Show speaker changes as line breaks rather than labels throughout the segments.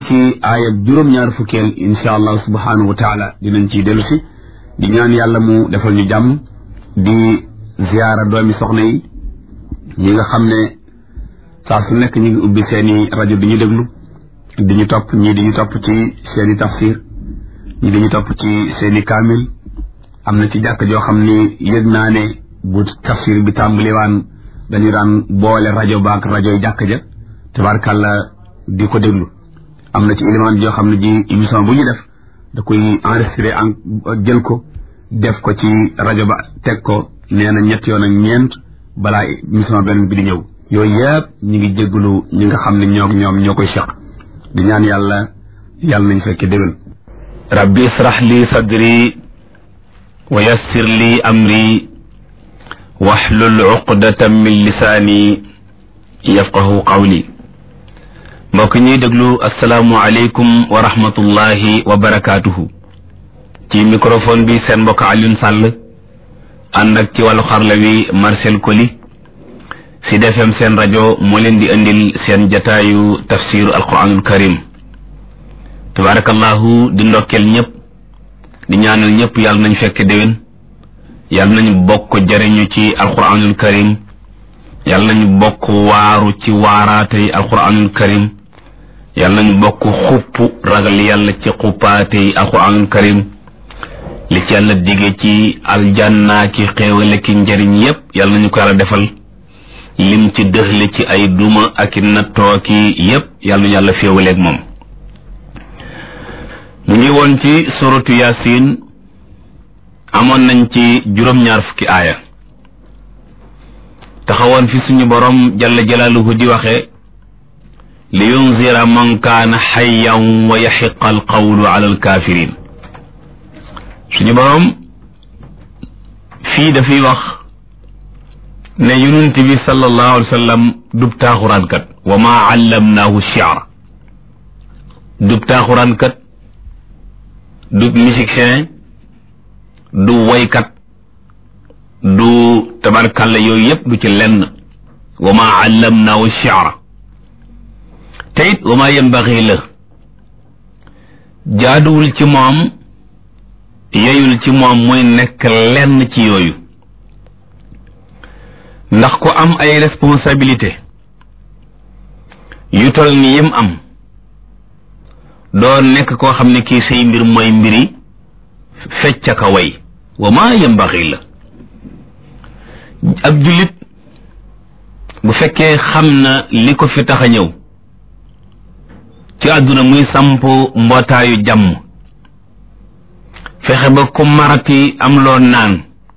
ci aaya juróom-ñaar fukkeel insha allah subhanahu wa taala dinañ ciy dellu si di ñaan yàlla mu defal ñu jàmm di ziyaara doomi soxna yi ñi nga xam ne saa su nekk ñu ngi ubbi seeni rajo di ñu déglu di ñu topp ñii di ñu topp ci seeni tafsir ñii di ñu topp ci seeni kaamil am na ci jàkk joo xam ni yëg naa ne bu tafsir bi tàmbaliwaan dañu daan boole rajo baak rajo jàkk ja tabarkàlla di ko déglu am na ci élément joo xam ne ji émission bu ñu def da koy enregistré jël ko def ko ci rajo ba teg ko nee na ñett yoon ak ñeent balaa émission benn bi di ñëw yooyu yëpp ñu ngi jégalu ñi nga xam ne ñoom ñoo koy seq di ñaan yàlla nañ fekke déwén rabbi israh li sadri wa yassir li amri wahlul uqdatan min lisaani yafqahu qawli mbokk ñuy déglu asalaamu aleykum wa rahmatullahi wa barakaatuhu ci microphone bi seen mbokk Alioune Sall ànd ak ci wàllu xarla wi Marcel Coly Sud FM seen rajo moo leen di indil seen jataayu tafsiru alquranul karim tabarakallahu di ndokkeel ñëpp di ñaanal ñëpp yàlla nañ fekk déwén yàlla nañu bokk jariñu ci alquranul karim yàlla nañu bokk waaru ci waaraatey alquranul karim yàlla nañu bokk xupp ragal yàlla ci xuppaatey alquranul karim li ci yàlla dige ci aljanna ki xéewale ki njariñ yépp yàlla nañu ko yàlla defal lim ci dëxle ci ay duma ak i nattoo ki yépp yàlla nañu yàlla féewaleeg moom ñu ngi woon ci suratu yasin amoon nañ ci juróom-ñaar fukki aaya taxawoon fi suñu borom jalla jalaaluhu di waxe li yunzira man kaana xayyan wa yaxiqa alqawlu ala alkafirin suñu borom fii dafay wax ne yonent bi sallallahu alayhi wa sallam dub taaxuraankat wa maa allamnaahu shi'ra dub taaxuraankat dub musicien du woykat du tabarkalla yooyu yépp du ci lenn wa maa allamnaahu shi'ra te it wa maa yanbaghi la jaaduwul ci moom yeyul ci moom muy nekk lenn ci yooyu ndax ku am ay responsabilité yu tol ni yim am doo nekk koo xam ne kii say mbir mooy mbiri fecca ka way wa maa yambaxi la ab jullit bu fekkee xam na li ko fi tax a ñëw ci àdduna muy samp mbootaayu jàmm fexe ba ku marati am loo naan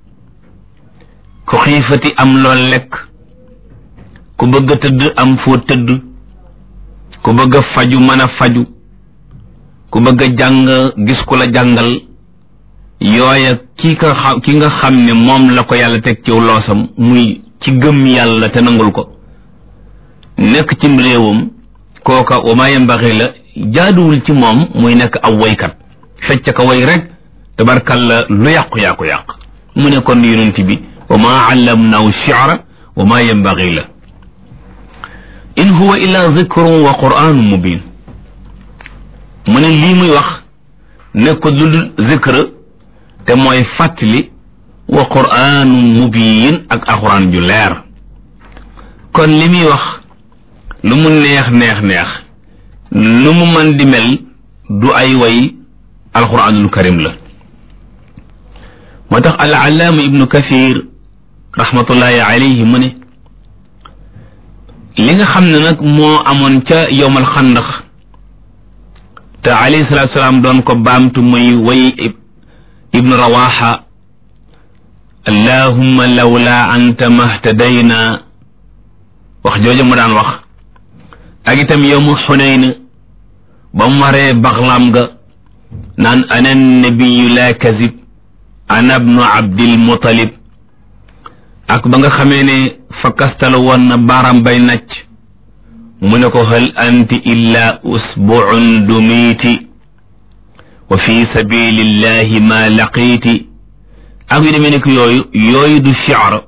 ku xiifati am loo lekk ku bëgg a tëdd am foo tëdd ku bëgg a faju mën a faju ku bëgg a jàng gis ku la jàngal yooya ki nga xam ne moom la ko yàlla teg ci loosam muy ci gëm yàlla te nangul ko nekk ci réewam kooka wa maa yambaxi la jaaduwul ci moom muy nekk aw woykat fecc ka way rek tabarkalla lu yàqu yaa ko yàq mu ne kon yonent bi wa maa allamnaahu shi'ra wa maa yanbaghi la in huwa illa dhikrun wa qur'anun mubin mu ne lii muy wax nekk lu dul zikr te mooy fàttali wa qur'anun mubin ak alquran ju leer kon li muy wax lu mu neex lu mu mën di mel du ay way alquranul karim la moo tax al-allaama ibnu kathir rahmatullahi alayhi mu ne li nga xam ne nag moo amoon ca yowmal xandax te alayhi salaatu salaam doon ko baamtu muy way ibnu rawaxa allahumma lawla anta mahtadayna wax jooju mu daan wax ak itam yowmu xunayn ba mu waree baxlaam ga naan ana nabiyu la kazib ana ibnu abdil mutalib ak ba nga xamee ne fakkastala woon na baaram bay nacc mu ne ko hal anti illa usbu'un dumiti wa fi sabilillahi ma laqiiti ak yu demee nekk yooyu du shi'r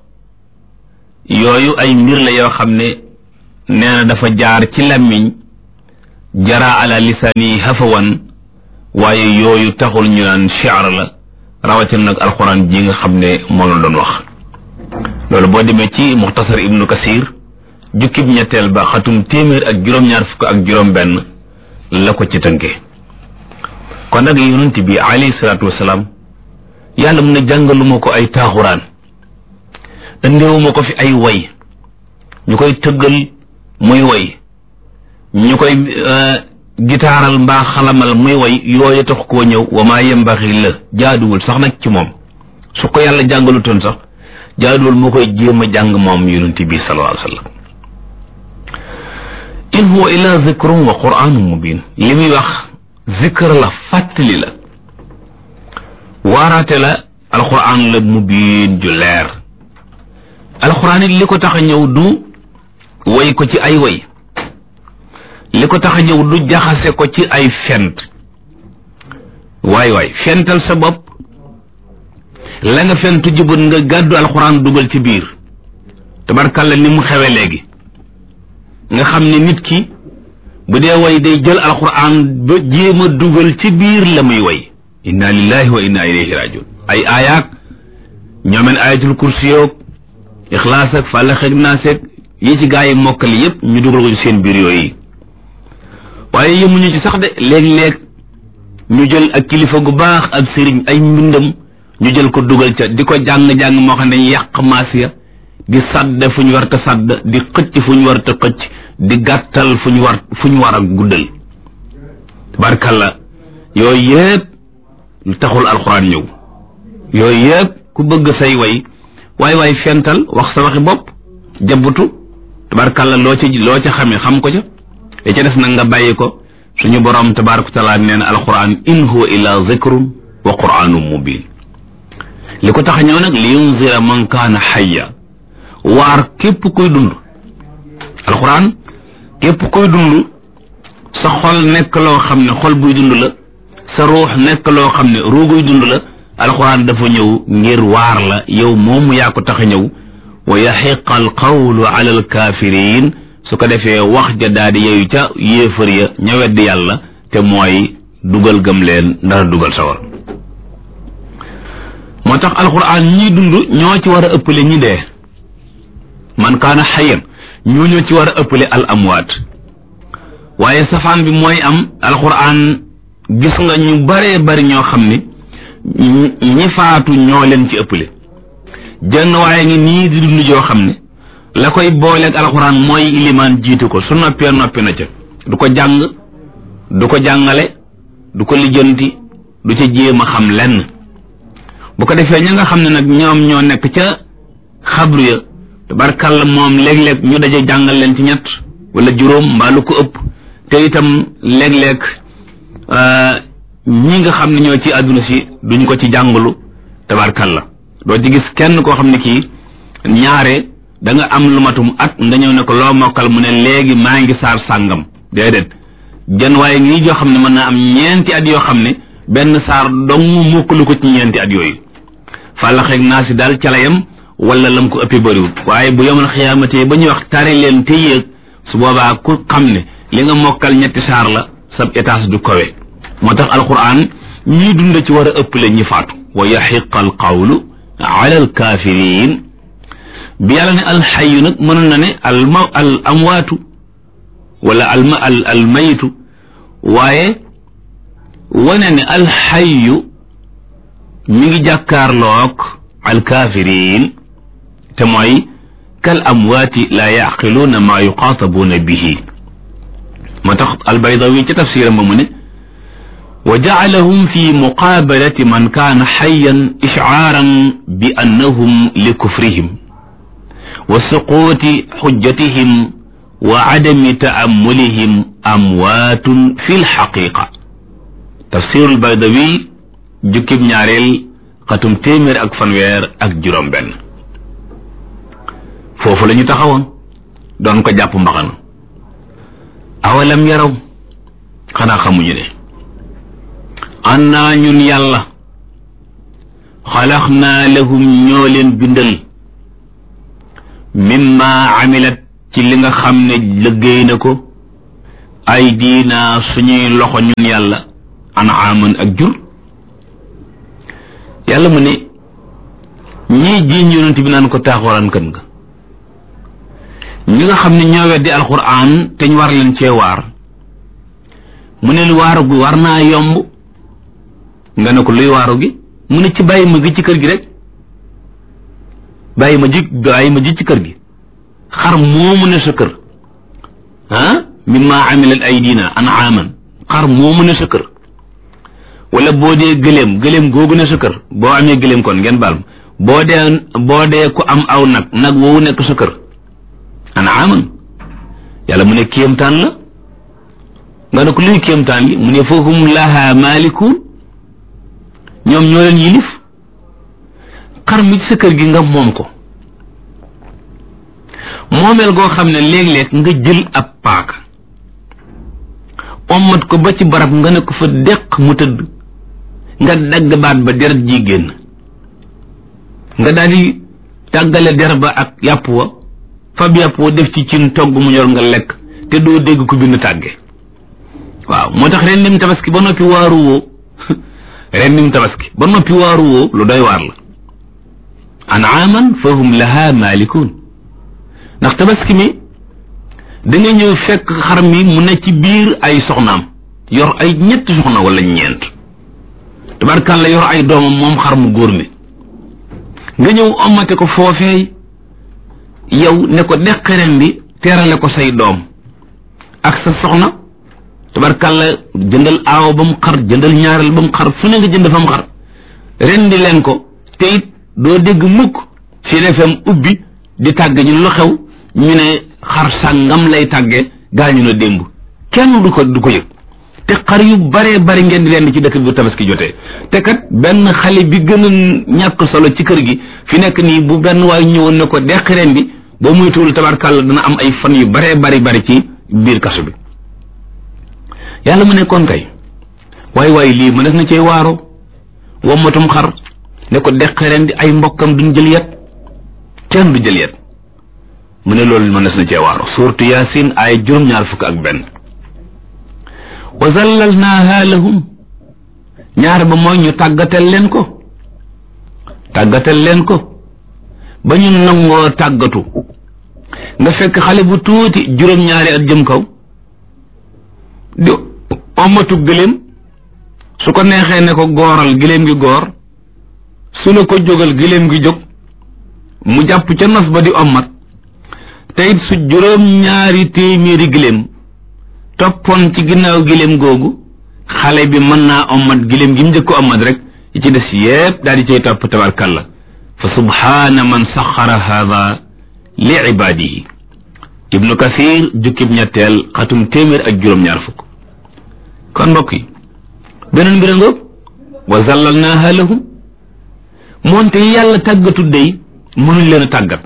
yooyu ay mbir la yoo xam ne nee na dafa jaar ci làmmiñ jara ala lisaani hafawan waaye yooyu taxul ñu naan shi'r la rawatina nag alquran ji nga xam ne moo la doon wax loolu boo demee ci muxtasar ibnu kasir jukkib ñetteel ba xatum téeméer ak juróom-ñaar fukk ak juróom-benn la ko ci tënkee kon nag yonent bi alayhi salaatu wasalaam yàlla mun ne jàngaluma ko ay taaxuraan indewuma ko fi ay way ñu koy tëggal muy way ñu koy gitaaral mbaa xalamal muy way yooyu tax koo ñëw wa maa yembaxi la jaaduwul sax nag ci moom su ko yàlla jàngalutoon sax jaaduwul moo koy jéem a jàng moom yonent bi sallallahu alayhi wa sallam in huwa illa zikrun wa qur'anun mubin li muy wax zikr la fàttali la waaraate la alquran la mubin ju leer alquran it li ko tax a ñëw du way ko ci ay way li ko tax a ñëw du jaxase ko ci ay fent waay fental sa bopp la nga fent jubut nga gàddu alquran dugal ci biir tabarkalla ni mu xewe léegi nga xam ne nit ki bu dee way day jël alquran ba jéem a dugal ci biir la muy way inna lillahi wa inna ilayhi rajiun ay aayaat ñoomeen ayatul kursi yoog ixlaas ak fàllax ak naas ak yi ci gaa yi mokkali yépp ñu dugal ko ci seen biir yooyu waaye yemuñu ci sax de léeg-léeg ñu jël ak kilifa gu baax ak sëriñ ay mbindam ñu jël ko dugal ca di ko jàng-jàng moo xam ne yàq maas ya di sadd fu ñu war ta sadd di xëcc fu ñu war ta xëcc di gàttal fu ñu war a guddal tabarkalla yooyu yépp lu taxul alxuraan ñëw yooyu yépp ku bëgg say waay fental wax sa waxi bopp jabbutu tabarkalla loo ca xamee xam ko ca li ca des nag nga bàyyi ko suñu borom tabaraka taala nee na alquran in huwa illa zikrun wa qur'anun mubin li ko tax a ñëw nag li yunzira man kaana hayya waar képp koy dund alquran képp koy dund sa xol nekk loo xam ne xol buy dund la sa ruux nekk loo xam ne ruuguy dund la alquran dafa ñëw ngir waar la yow moomu yaa ko tax a ñëw wa yaxiqa alqawlu ala alkafirin su ko defee wax ja daal di yeeyu ca yéefar ya ña weddi yàlla te mooy dugal gëm leen ndara dugal sawar moo tax alquran ñi dund ñoo ci war a ëppale ñi dee man kaana xayan ñoo ci war a ëppale al amwaat waaye safaan bi mooy am alquran gis nga ñu baree bari ñoo xam ni ñi faatu ñoo leen ci ëppale jenn waaye ngi nii di dund joo xam ne la koy booleeg alxuraan mooy ilimaan jiitu ko su noppee noppi na ca du ko jàng du ko jàngale du ko lijjanti du ca jéem a xam lenn bu ko defee ña nga xam ne nag ñoom ñoo nekk ca xablu ya tabarkàlla moom léeg-léeg ñu daje jàngal leen ci ñett wala juróom mbaa lu ko ëpp te itam léeg-léeg ñi nga xam ne ñoo ci àdduna si duñ ko ci jàngalu tabarkàlla doo ci gis kenn koo xam ne kii ñaare da nga am lu matum at nga ñëw ne ko loo mokkal mu ne léegi maa ngi saar sàngam déedéet jën waaye ngi joo xam ne mën naa am ñeenti at yoo xam ne benn saar dong mokkalu ko ci ñeenti at yooyu fàllaxeeg naa si daal ca la yam wala lam ko ëppee bëriwut waaye bu yomal xiyaamate ba ñuy wax tari leen te yéeg su boobaa ku xam ne li nga mokkal ñetti saar la sab étage du kawe moo tax alquran ñii dund ci war a ëpp la ñi faatu wa yaxiqa al qawlu ala al kafirin bi yàlla ne alxayu nag mënoon na ne al amwaatu wala al mayitu waaye wane ne alxayu mi ngi jàkkaarloog al kafirin te mooy kal amwaati la yaqiluuna maa yuqaatabuuna bihi moo tax albaydawi ca tafsiram ba mu ne wa jacalahum fi muqaabalati man kaana xayan ishcaaran bi annahum li kufrihim wa suquuti xujjatihim wa cadami taamulihim amwaatun fi lxaqiqa tafsirul baydawi jukkib ñaareel xatum téeméer ak fanweer ak juróom benn foofu la ñu taxawoon doon ko jàpp mbaxana awalam yaraw xanaa xamuñu ne annaa ñun yàlla xalaxnaa lahum ñoo leen bindal mimma amilat ci li nga xam ne liggéey na ko aydina suñuy loxo ñun yàlla an'aaman ak jur yàlla mu ne ñii jiiñ yonent bi naan ko taaxuraan kan nga ñi nga xam ne ñoo weddi alquran te ñu war leen cee waar mu ne lu waaru gi war naa yomb nga ne ko luy waaru gi mu ne ci bàyyi ma gi ci kër gi rek bàyyi ma ji ci kër gi xar moomu ne sa kër mimma amilat aydina an'aaman xar moomu ne sa kër wala boo dee gëléem googu ne sa kër boo amee gëléem kon ngeen baal ma boo dee ku am aw nag woowu nekk sa kër an'aaman yàlla mu ne kéemtaan la nga ne ko luy kéemtaan li mu ne fahum laha malikuun ñoom ñoo leen yilif xar mi ci sa kër gi nga moom ko moomeel goo xam ne léeg-léeg nga jël ab paaka ommat ko ba ci barab nga ne ko fa deq mu tëdd nga dagg baat ba deret ji génn nga daal di tàggale der ba ak yàpp wa fab yàpp wa def ci cin togg mu ñor nga lekk te doo dégg ko bind tàgge waaw moo tax ren nim tabaski ba noppi waaru woo lu doy waar la an'aaman fahum laha malikuun ndax tabaski mi da nga ñëw fekk xar mi mu ne ci biir ay soxnaam yor ay ñetti soxna wala ñeent tabarkàlla yor ay doomam moom xar mu góor mi nga ñëw omate ko foofeey yow ne ko deqaren bi teerale ko say doom ak sa soxna tabarkàlla jëndal aaw ba mu xar jëndal ñaareel ba mu xar fu ne nga jënd fa mu xar rendi leen ko te it doo dégg mukk ci FM ubbi di tàgg ñu lu xew ñu ne xar sàngam lay tàgge gaañu na démb kenn du ko yëg te xar yu bare bari ngeen di leen ci dëkk bi bu tabaski jotee te kat benn xale bi gën a ñàkk solo ci kër gi fi nekk nii bu benn waay ñëwoon ne ko deqi ren bi boo muy tuul tabarkàlla dana am ay fan yu bare bari ci biir kaso bi yàlla mu ne kon kay waaye lii ma des na cee waaro wommatum xar ne ko deqi ren di ay mbokkam duñ jël yet kenn du jël yet mu ne loolu ma des na cee waaro suuratu yaasin ay juróom-ñaar fukk ak benn wa zallalnaaha lahum ñaar ba mooy ñu tàggatal leen ko ba ñu nangoo tàggatu nga fekk xale bu tuuti juróom-ñaari at jëm kaw di omatu gëléem su ko neexee ne ko gooral gëléem gi goor su ne ko jógal gëléem gi jóg mu jàpp ca nos ba di omat te it su juróom-ñaari téeméeri gëléem toppoon ci ginnaaw gëléem googu xale bi mën naa omat gëléem gi mu njëkk omat rek yi ci des yépp daal di cay topp tabarkalla fa subhaana man saxara haada li ibaadihi ibnu kathir jukkib ñetteel xatum téeméer ak juróom-ñaar fukk kon mbokk yi beneen mbir ngoog wa zallalnaaha lahum moonte yàlla tàggatu day mënuñ leen a tàggat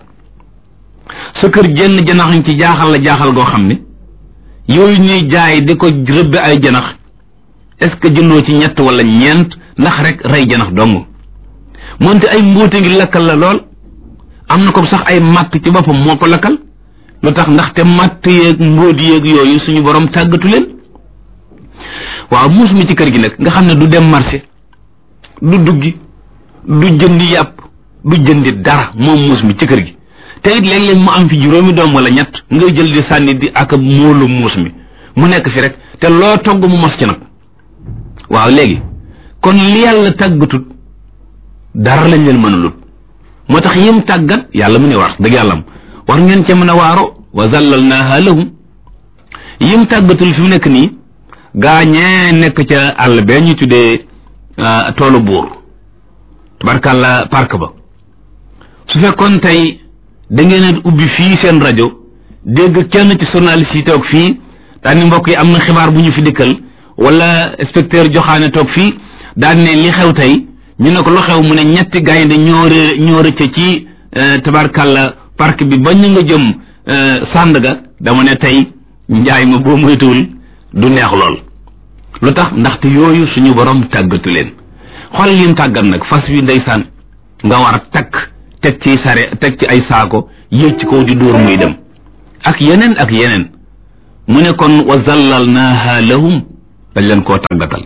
sa kër jenn janaxañ ci jaaxal goo xam ne yooyu ñuy jaay di ko rëbbe ay janax est-ce que jëndoo ci ñett wala ñeent ndax rek rey janax dong moonte ay mbóote ngi lakkal la lool am na ko sax ay matt ci boppam moo ko lakkal lu tax ndaxte matt yeeg mbóot yeeg yooyu suñu borom tàggatu leen waaw muus mi ci kër gi nag nga xam ne du dem marché du duggi du jëndi yàpp du jëndi dara moom muus mi ci kër gi te it léeg-léeg mu am fi juróomi doom wala ñett ngay jël di sànni di ak móolu muus mi mu nekk fi rek te loo togg mu mos ci nag waaw léegi kon li yàlla tàggatut dara lañ leen mënulut moo tax yim tàggat yàlla mu ne war dëgg yàllam war ngeen ca mën a waaro wa zallalnaaha lahum yim tàggatul fi mu nekk nii gaañee nekk ca àll bee ñu tuddee toolu buur tabarkàlla park ba su fekkoon tey da ngeen ubbi fii seen rajo dégg kenn ci journaliste yi toog fii daan ni mbokk yi am na xibaar bu ñu fi dikkal wala inspecteur joxaane toog fii daan ne li xew tey ñu ne ko lu xew mu ne ñetti gaynde ñoo rëcc ci tabarkàlla park bi ba ñu nga jëm Sandaga dama ne tey njaay ma boo moytuwul du neex lool lu tax ndaxte yooyu suñu borom tàggatu leen xool lim tàggat nag fas wi ndeysaan nga war a takk teg ci ay saako yëg ci kaw di dóor muy dem ak yeneen mu ne kon wa zallalnaaha lahum dañ leen koo tàggatal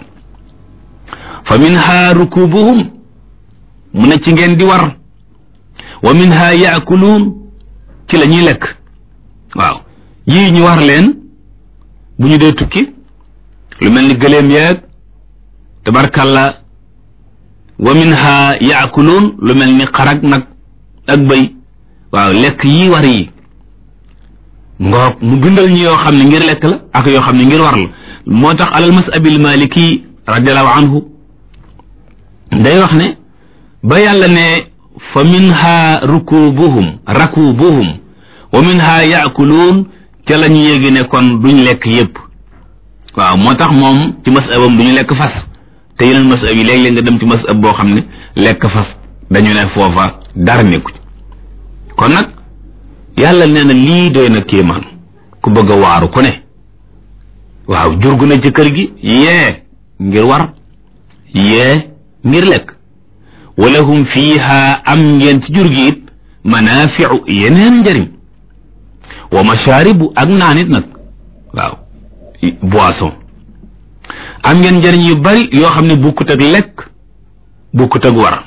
fa minha rukubuhum mu ne ci ngeen di war wa minha yaakuluun ci la ñuy lekk waaw yii ñu war leen bu ñu dee tukki lu mel ni gëléem yeeg tabarkalla wa minha yaakuluun lu mel ni xarag nag ak bëy waaw lekk yi war yi ngoog mu bindal ñu yoo xam ne ngir lekk la ak yoo xam ne ngir war la moo tax alal masabil maliki radiallahu anhu day wax ne ba yàlla ne fa minha rakubuhum wa minha yaakuluun ca la ñu yéegi ne kon duñ lekk yépp waaw moo tax moom ci masabam duñu lekk fas te yeneen masab yi léeg-léeg nga dem ci masab boo xam ne lekk fas dañu ne foofa dara nekku kon nag yàlla nee na lii doy na kéemaan ku bëgg a waaru ku ne waaw jurgu na ci kër gi yee ngir war yee ngir lekk walahum fiiha am ngeen ci jur gi it manaafiu yeneen njëriñ wa mashaaribu ak naanit nag waaw boisson am ngeen njëriñ yu bari yoo xam ne bukkut ak lekk bukkut ak war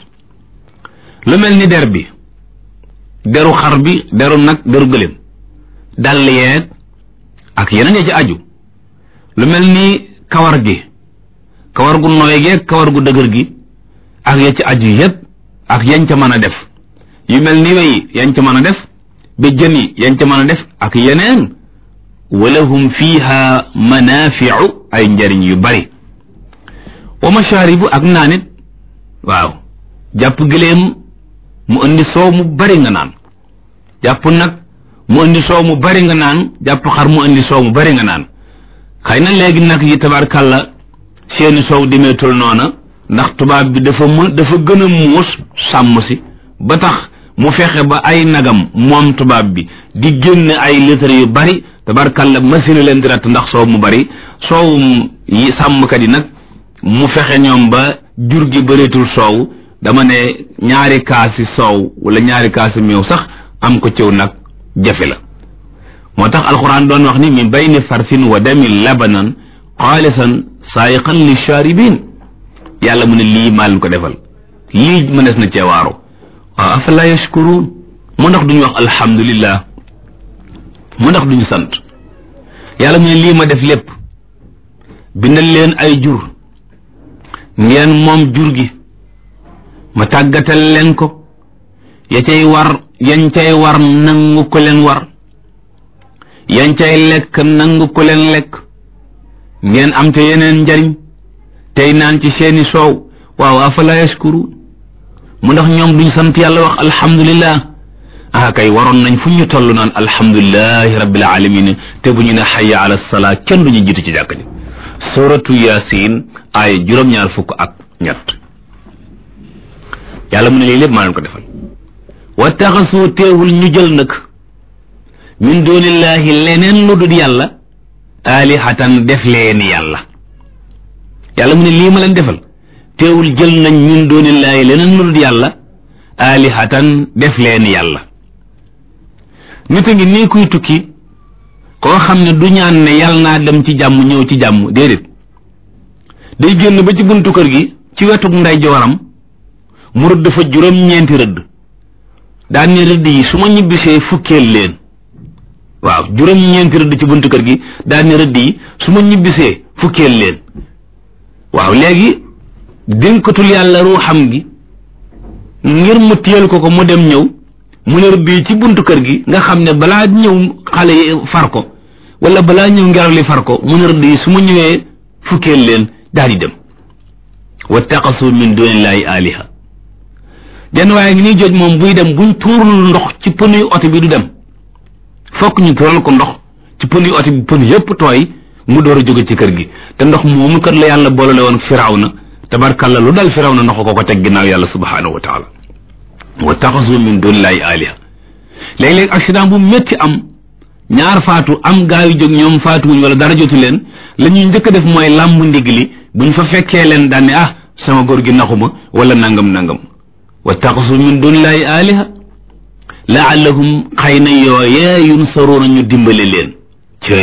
lu mel ni der bi deru xar bi deru nag deru gëléem dàll yeeg ak yeneen ya ci aju lu mel ni kawar gi kawar gu nooy geeg kawar gu dëgër gi ak ya ci aju yépp ak yañ ca mën a def yu mel ni wey yañ ca mën a def ba jën yi yañ ca mën a def ak yeneen walahum fiha manafiu ay njariñ yu bari wa mashaaribu ak naanit waaw jàpp gëléem mu indi soow mu bari nga naan jàpp nag mu indi soow mu bari nga naan jàpp xar mu indi soow mu bari nga naan xëy na léegi nag yi tabarkàlla seeni soow demeetul noona ndax tubaab bi dafa gën a muus sàmm si ba tax mu fexe ba ay nagam moom tubaab bi di génn ay litre yu bari tabarkàlla machine leen di ratt ndax soow mu bari soowum yi sàmmkat yi nag mu fexe ñoom ba jur gi bëreetul soow dama ne ñaari kaasi soow wala ñaari kaasi meew sax am ko ciw nag jafe la moo tax alquran doon wax ni min bayni farsin wa damin labanan xaalisan saayiqan li shaaribin yàlla mu ne lii maa leen ko defal lii mënees na cee waaru waaw afala yashkuruun mu ndax duñu wax alhamdulillah mu ndax duñu sant yàlla mu ne lii ma def lépp bindal leen ay jur ngeen moom jur gi ma tàggatal leen ko yañ cay war nangu ko leen war yañ cay lekk nangu ko leen lekk ngeen am te yeneen njariñ tey naan ci seeni soow waaw afala yashkuru mu ndax ñoom duñ sant yàlla wax alhamdulillah kay waroon nañ fu ñu toll naan alhamdulillahi rabbil alamin te bu ñu ne hayya ala salaa kenn duñu jiitu ci jàkk ji suratu yasin ay juróom-ñaar fukk ak ñett yàlla mu ne lii lépp maa leen ko defal wa taxasu teewul ñu jël nag min doonillaahi leneen lu dul yàlla alihatan def leen yàlla yàlla mu ne lii ma leen defal teewul jël nañ min doonillaahi leneen lu dul yàlla alihatan def leen yàlla nit a ngi nii kuy tukki koo xam ne du ñaan ne yàlla naa dem ci jàmm ñëw ci jàmm déedéet day génn ba ci buntu kër gi ci wetu ndeyjooram mu rëdd fa juróom-ñeenti rëdd daan ne rëdd yi su ma ñibbisee fukkeel leen waaw juróom-ñeenti rëdd ci buntu kër gi daan ne rëdd yi su ma ñibbisee fukkeel leen waaw léegi dénkatul yàlla ruuxam gi ngir mu téyel ko mu dem ñëw mu ne rëdd yi ci buntu kër gi nga xam ne balaa ñëw xale yi far ko wala balaa ñëw ngelaw li far ko mu ne rëdd yi su ma ñëwee fukkeel leen daal di dem wattaqasu min dunillahi aliha jenn waaye ngi nii joj moom buy dem buñ tuurul ndox ci pënuy oto bi du dem fokk ñu tuural ko ndox ci pënuy oto bi pën yépp tooy mu door a jóge ci kër gi te ndox moomu kat la yàlla boolale woon firawna tabarkalla lu dal firawna ndox ko teg ginnaaw yàlla subhanahu wa taala wattaxasu min dunillahi aliha léeg-léeg accident bu métti am ñaar faatu am gaa yu jóg ñoom faatuwuñ wala dara jotu leen la ñuy njëkk a def mooy làmb ndig li buñ fa fekkee leen daan ne sama góor gi naxuma wala nangam wattaxasu min dunillahi aliha laallahum xëy na yooyee yunsaruuna ñu dimbale leen cëy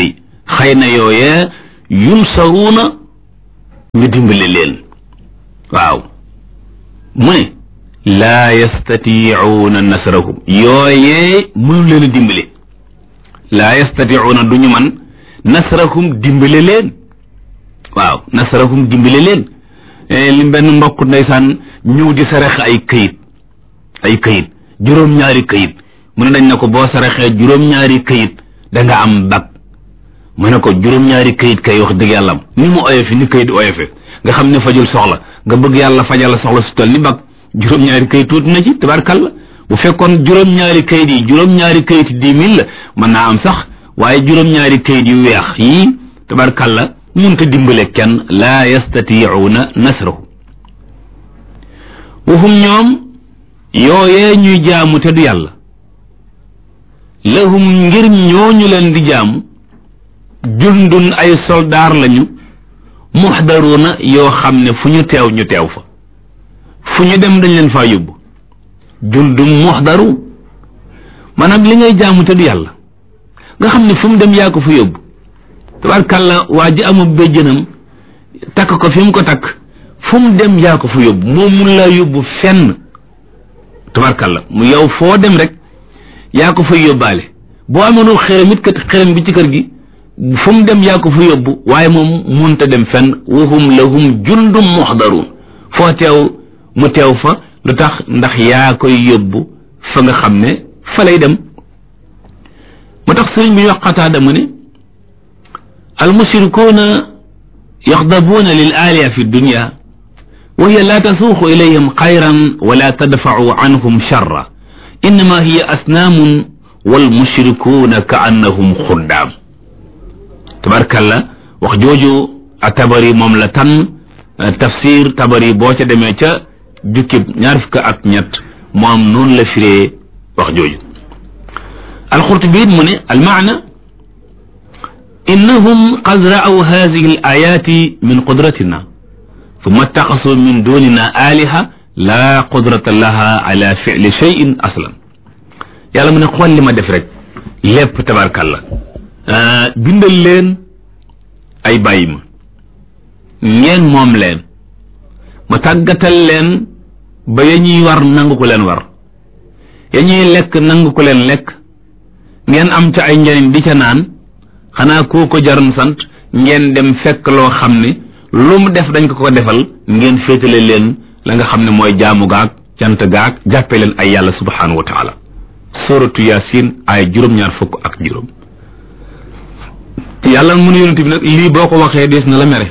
xëy na yooyee yunsaruuna ñu dimbale leen waaw mu ne laa yastatiicuuna nasrahum yooyee mënu leen a dimbale laa yastatiicuuna duñu man nasrahum dimbale leen waaw nasrahum dimbale leen li benn mbokk ndeysaan ñëw di sarax ay këyit juróom-ñaari këyit mu ne dañ ne ko boo saraxee juróom-ñaari këyit da nga am bag mu ne ko juróom-ñaari këyit kay wax dëgg yàlla ni mu oyofe ni këyit oyofe nga xam ne fajul soxla nga bëgg yàlla fajal la soxla su toll ni bag juróom-ñaari këyit tuuti na ci tabarkalla bu fekkoon juróom-ñaari këyit yi juróom-ñaari këyit 10 000 la mën naa am sax waaye juróom-ñaari këyit yu weex yii tabarkalla mënta dimbale kenn laa yastatiicuuna nasrahu wahum ñoom yooyee ñuy jaamu te du yàlla lahum ngir ñooñu leen di jaamu jundun ay soldaar lañu muxdaruuna yoo xam ne fu ñu teew ñu teew fa fu ñu dem dañ leen faa yóbbu jundum muxdaru maanaam li ngay jaamu te du yàlla nga xam ne fu mu dem yaa ko fa yóbbu tabarkàlla waa ji amul béjjënam takk ko fi mu ko takk fu mu dem yaa ko fa yóbbu moom mun laa yóbbu fenn tabarkàlla mu yow foo dem rek yaa ko fay yóbbaale boo amoon xerem it kat xerem bi ci kër gi fu mu dem yaa ko fa yóbbu waaye moom munta dem fenn wahum lahum jundum muxdaruun foo teew mu teew fa lu tax ndax yaa koy yóbbu fa nga xam ne fa lay dem mu tax sëriñ bi ñu wax Qataada mu ne almushrikuuna yaxdabuuna lil aaliya fi dunya wa hiya laa tasuuqu ilayhim xayran wala tadfacu anhum charra innama hiya asnaamun walmushrikuuna ka annahum xuddaam tabarkalla wax jooju a tabari moom la tan tafsir tabari boo ca demee ca jukkib 23 moom noonu la firee wax jooju alxurtubi mu ne almaana innahum qad ra'aw haadihi al ayaati min qudratina summa ittaxasu min dunina aliha laa qudrata laha ala fi'li shay'in aslan yàlla mu ne xool li ma def rek lépp tabarkalla bindal leen ay bàyyi ma ngeen moom leen ma tàggatal leen ba ya ñuy war nangu ko leen war ya ñuy lekk nangu ko leen lekk ngeen am ca ay njëriñ di ca naan xanaa koo ko jaroon sant ngeen dem fekk loo xam ne lu mu def dañ ko defal ngeen féetale leen la nga xam ne mooy jaamu gaag cant gaag jàppe leen ay yàlla subhanahu wa taala suratu yasin ay juróom-ñaar fukk ak juróom yàlla mu ne yonent bi nag lii boo ko waxee des na la mere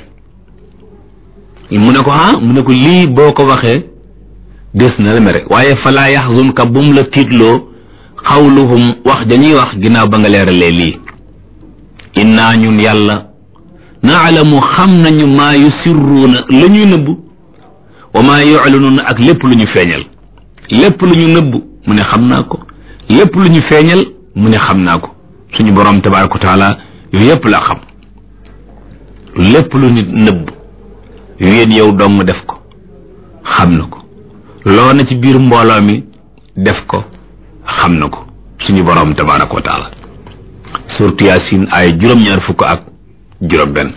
mu ne ko mu ne ko lii boo ko waxee des na la mere waaye falaa yaxzunka bum la tiitloo xawluhum wax dañuy wax ginnaaw ba nga leeralee lii innaa ñun yàlla naalamu xam nañu maa yusirruuna la ñuy nëbb wa maa yuclinuuna ak lépp lu ñu feeñal lépp lu ñu nëbb mu ne xam naa ko lépp lu ñu feeñal mu ne xam naa ko suñu borom tabaaraka wa taala yooyu yépp laa xam lépp lu nit nëbb yéen yow dong def ko xam na ko loo na ci biir mbooloo mi def ko xam na ko suñu borom tabaaraka wa taala suuratu yaasin ay juróom-ñaar fukk ak juróom benn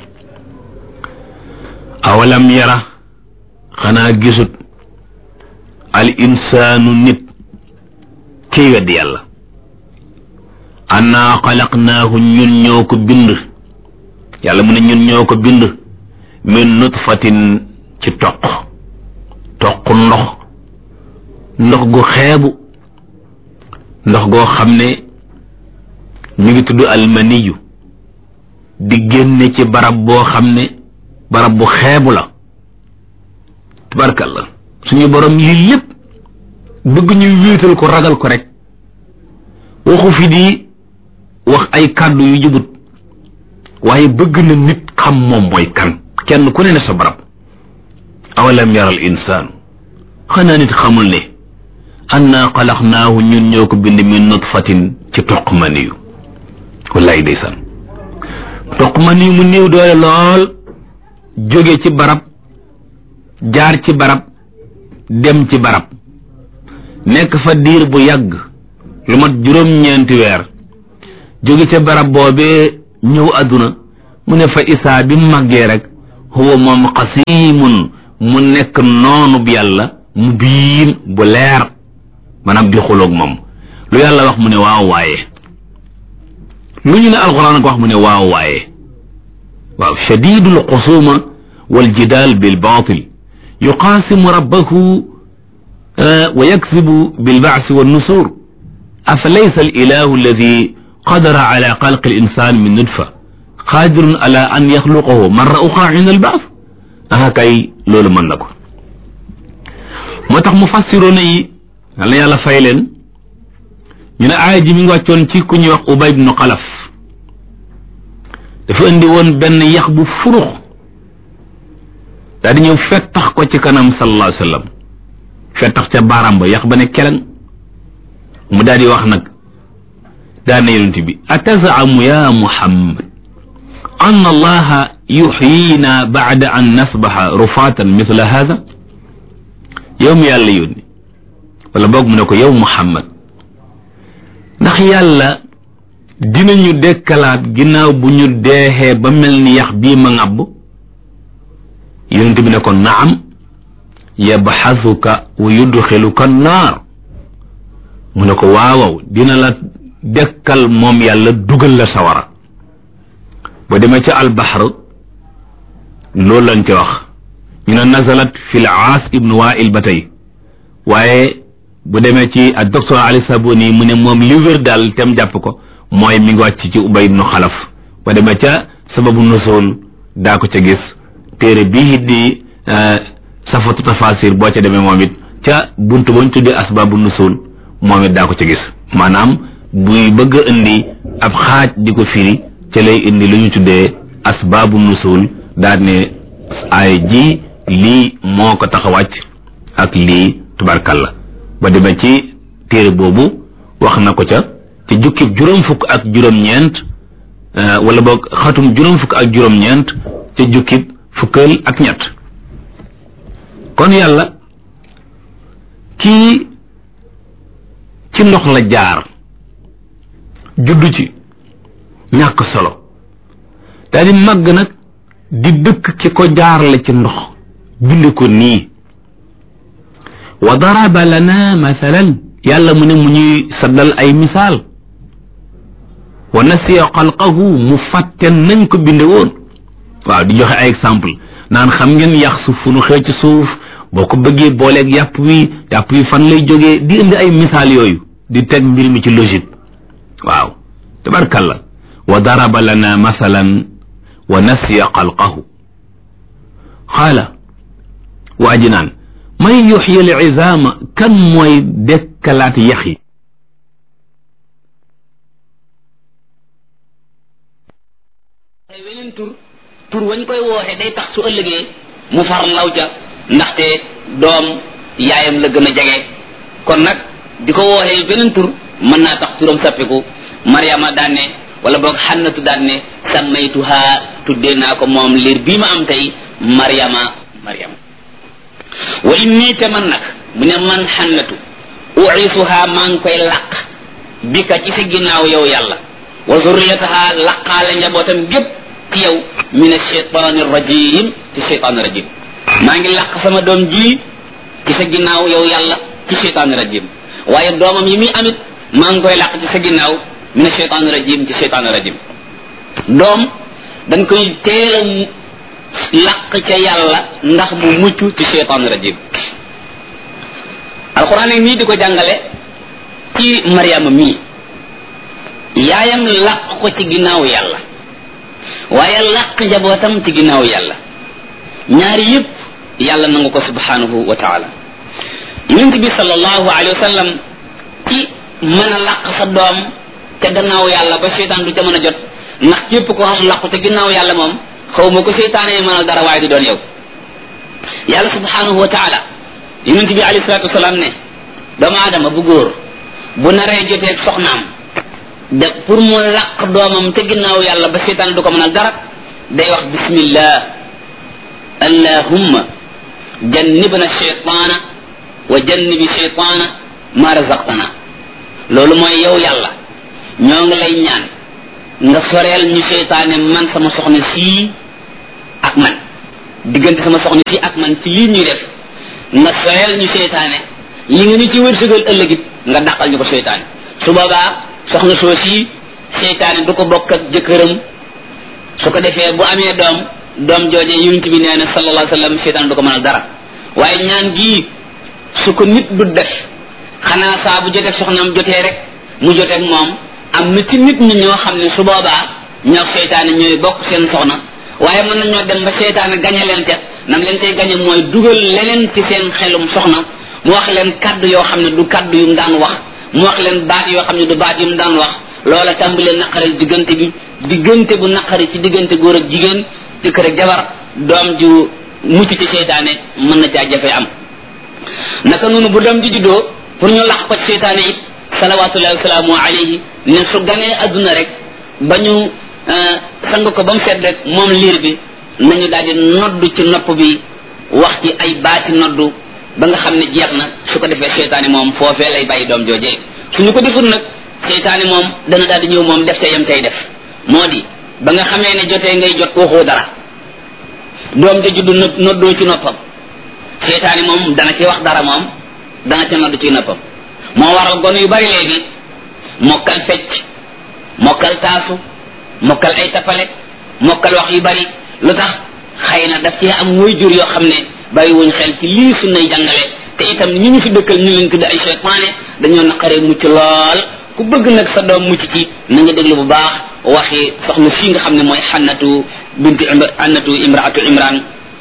awalam yara xanaa gisut al insaanu nit kiy weddi yàlla annaa xalaqnaahu ñun ñoo ko bind yàlla mu ne ñun ñoo ko bind min nutfatin ci toq ndox gu xeebu ndox goo xam ne mi ngi tudd almaniyu di génne ci barab boo xam ne barab bu xeebu la tabarkalla suñu borom lii lépp bëgg ñu wéetal ko ragal ko rek waxu fi di wax ay kàddu yu jubut waaye bëgg na nit xam moom mooy kan kenn ku ne sa barab awalam yara al insaanu xanaa nit xamul ne annaa xalaqnaahu ñun ñoo ko bind min nutfatin ci toq maniyu wallaay ndeysaan toq maniyu mu néew doole lool jóge ci barab jaar ci barab dem ci barab nekk fa diir bu yàgg lu mat juróom-ñeenti weer jóge ca barab boobee ñëw àdduna mu ne fa isaa bi màggee rek huwa moom xasiimun mu nekk noonu bi yàlla mu biin bu leer maanaam di xuloog moom lu yàlla wax mu ne waaw waaye lu ñu ne alxuraan ko wax mu ne waaw waaye waaw shadidul xusuma wal jidaal bil baatil yuqaasimu rabbahu wa yaksibu bil baasi wan nusuur afa laysa al ilahu alladi qadara ala xalqi al insan min nutfa qaadirun ala an yaxluqahu marra uxra inda al baas aha kay loolu mën na ko moo tax mu fassiroona yi yàlla yàlla fay leen ñu ne aaya ji mi ngi wàccoon ci ku ñuy wax Ubay ibnu Xalaf dafa indi woon benn yax bu furux daal di ñëw fettax ko ci kanam sallallahu alayhi wa sallam fettax ca baaraam ba yax ba ne keleng mu daal di wax nag daal na yonent bi atazaamu ya Muhammad an allaha yuxyina baada an nasbaxa rufaatan mithla hada yow mi yàlla yónni wala boog mu ne ko yow Muhammad ndax yàlla dinañu dekkalaat ginnaaw bu ñu deexee ba mel ni yax bii ma ŋàbb yonent bi ne ko naam yabxasuka wa yudxiluka naar mu ne ko waawaw dina la dekkal moom yàlla dugal la sawara ba demee ca albaxr loolu lañ ca wax ñu ne nazalat fi l aas ibnu wail ba tey waaye bu demee ci ak docteur Ali Sabuni mu ne moom li wér daal tem jàpp ko mooy mi ngi wàcc ci Ubay ibnu Xalaf ba demee ca sababu nusul daa ko ca gis téere bii di safatu tafasir boo ca demee moom it ca buntu bañ tuddee asbaabu nusul moom it daa ko ca gis maanaam buy bëgg a indi ab xaaj di ko firi ca lay indi lu ñu tuddee asbaabu nusul daal ne ay ji lii moo ko tax a wàcc ak lii tubarkalla ba demee ci téere boobu wax na ko ca ci jukkib juróom fukk ak juróom-ñeent wala boog xatum juróom fukk ak juróom-ñeent ca jukkib fukkal ak ñett kon yàlla kii ci ndox la jaar juddu ci ñàkk solo daal di màgg nag di dëkk ci ko jaarle ci ndox bind ko nii wa daraba lana mathalan yàlla mu ne mu ñuy saddal ay misaal wa nasiya xalqahu mu fàtte nañ ko binde woon waaw di joxe ay exemple naan xam ngeen yax suuf fu nu xëy ci suuf boo ko bëggee booleeg yàpp wi fan lay jógee di indi ay misaal yooyu di teg mbir mi ci logique waaw tabarkalla wa daraba lana mathalan wa nasiya xalqahu xaala waa ji naan man yuxyi al izaama kan mooy dekkalaat yax yi
weneen tur wañ koy wooxe day tax su ëllëgee mu far law ca ndaxte doom yaayam la gën a jege kon nag di ko wooxee beneen tur mën naa tax turam sappiku Mariama daan ne wala boog Xannatu daan ne sammaytuha tuddee naa ko moom liir bii ma am tey Mariama wa inni te man nag mu ne man Xannatu uisuha maa ngi koy làq bika ci sa ginnaaw yow yàlla wa zurriyataha laqaale njabootam gépp ci yow min ashaytaani rajim ci shaytaani rajim maa ngi làq sama doom ji ci sa ginnaaw yow yàlla ci shaytaani rajim waaye doomam yi muy amit maa ngi koy làq ci sa ginnaaw min ashaytaani rajim ci shaytaani rajim doom dañ koy teel a làq ca yàlla ndax mu mucc ci shaytaani rajim alquran ak nii di ko jàngale ci Mariama mii yaayam làq ko ci ginnaaw yàlla waaye làq njabootam ci ginnaaw yàlla ñaari yëpp yàlla nangu ko subhanahu wa taala yonent bi sallallahu alayhi wa sallam ci mën a làq sa doom ca gannaaw yàlla ba seytaan du ca mën a jot ndax képp ko xam làqu ca ginnaaw yàlla moom xaw ma ko seytaanee mënal dara waaye du doon yow yàlla subhanahu wa taala yonent bi alayhi salatu wasalaam ne doomu aadama bu góor bu naree joteeg soxnaam de pour mu làq doomam ca ginnaaw yàlla ba seytaan du ko mënal dara day wax bismillah allahumma jannibna shaytaana wa jannibi shaytaana ma razaqtana loolu mooy yow yàlla ñoo ngi lay ñaan nga soreel ñu seytaane man sama soxna sii ak man diggante sama soxna sii ak man ci lii ñuy def nga soreel ñu seytaane li nga ñu ci wërsëgal ëllëgit nga dàqal ñu ko seytaane su boobaa soxna soo sii seytaane du ko bokk ak jëkkëram su ko defee bu amee doom jooje yonent bi nee na sallallahu alayhi wa sallam seytaane du ko mënal dara waaye ñaan gii su ko nit du def xanaa saa bu jotee soxnaam jotee rek mu jotee ak moom am na ci nit ñi ñoo xam ne su boobaa ñoo seytaane ñooy bokk seen soxna waaye mën nañoo dem ba seytaane gañe leen ca nam leen tey gañe mooy dugal leneen ci seen xelum soxna mu wax leen kaddu yoo xam ne du kaddu yu mu daan wax mu wax leen baat yoo xam ne du baat yu mu daan wax loola tàmbalee naqaril diggante bi diggante bu naqari ci diggante góor ak jigéen jëkkër ak jabar doom ju mucc ci seytaane mën na caa jafe am naka noonu bu doom ji juddoo pour ñu lax ko ci seytaane it salawatullahi wasalaamu alayhi ne su ganee adduna rek ba ñu sang ko ba mu set rek moom liir bi nañu daal di noddu ci nopp bi wax ci ay baati noddu ba nga xam ne jeex na su ko defee seytaane moom foofee lay bàyyi doom joojee suñu ko deful nag seytaane moom dana daal di ñëw moom def te yam tay def moo di ba nga xamee ne jotee ngay jot waxoo dara doom ja juddu noddoo ci noppam seytaane moom dana ci wax dara moom dana ci noddu ci noppam moo waral gone yu bari léegi mokkal fecc mokkal taasu mokkal ay tappale mokkal wax yu bari lu tax xëy na daf ci am way jur yoo xam ne bàyyi wuñ xel ci lii sunnay jàngale te itam ñi ñu fi dëkkal ñu leen tudde ay seytaane dañoo naqaree mucc lool ku bëgg nag sa doom mucc ci na nga déglu bu baax waxi soxna fii nga xam ne mooy xannatu imraatu imran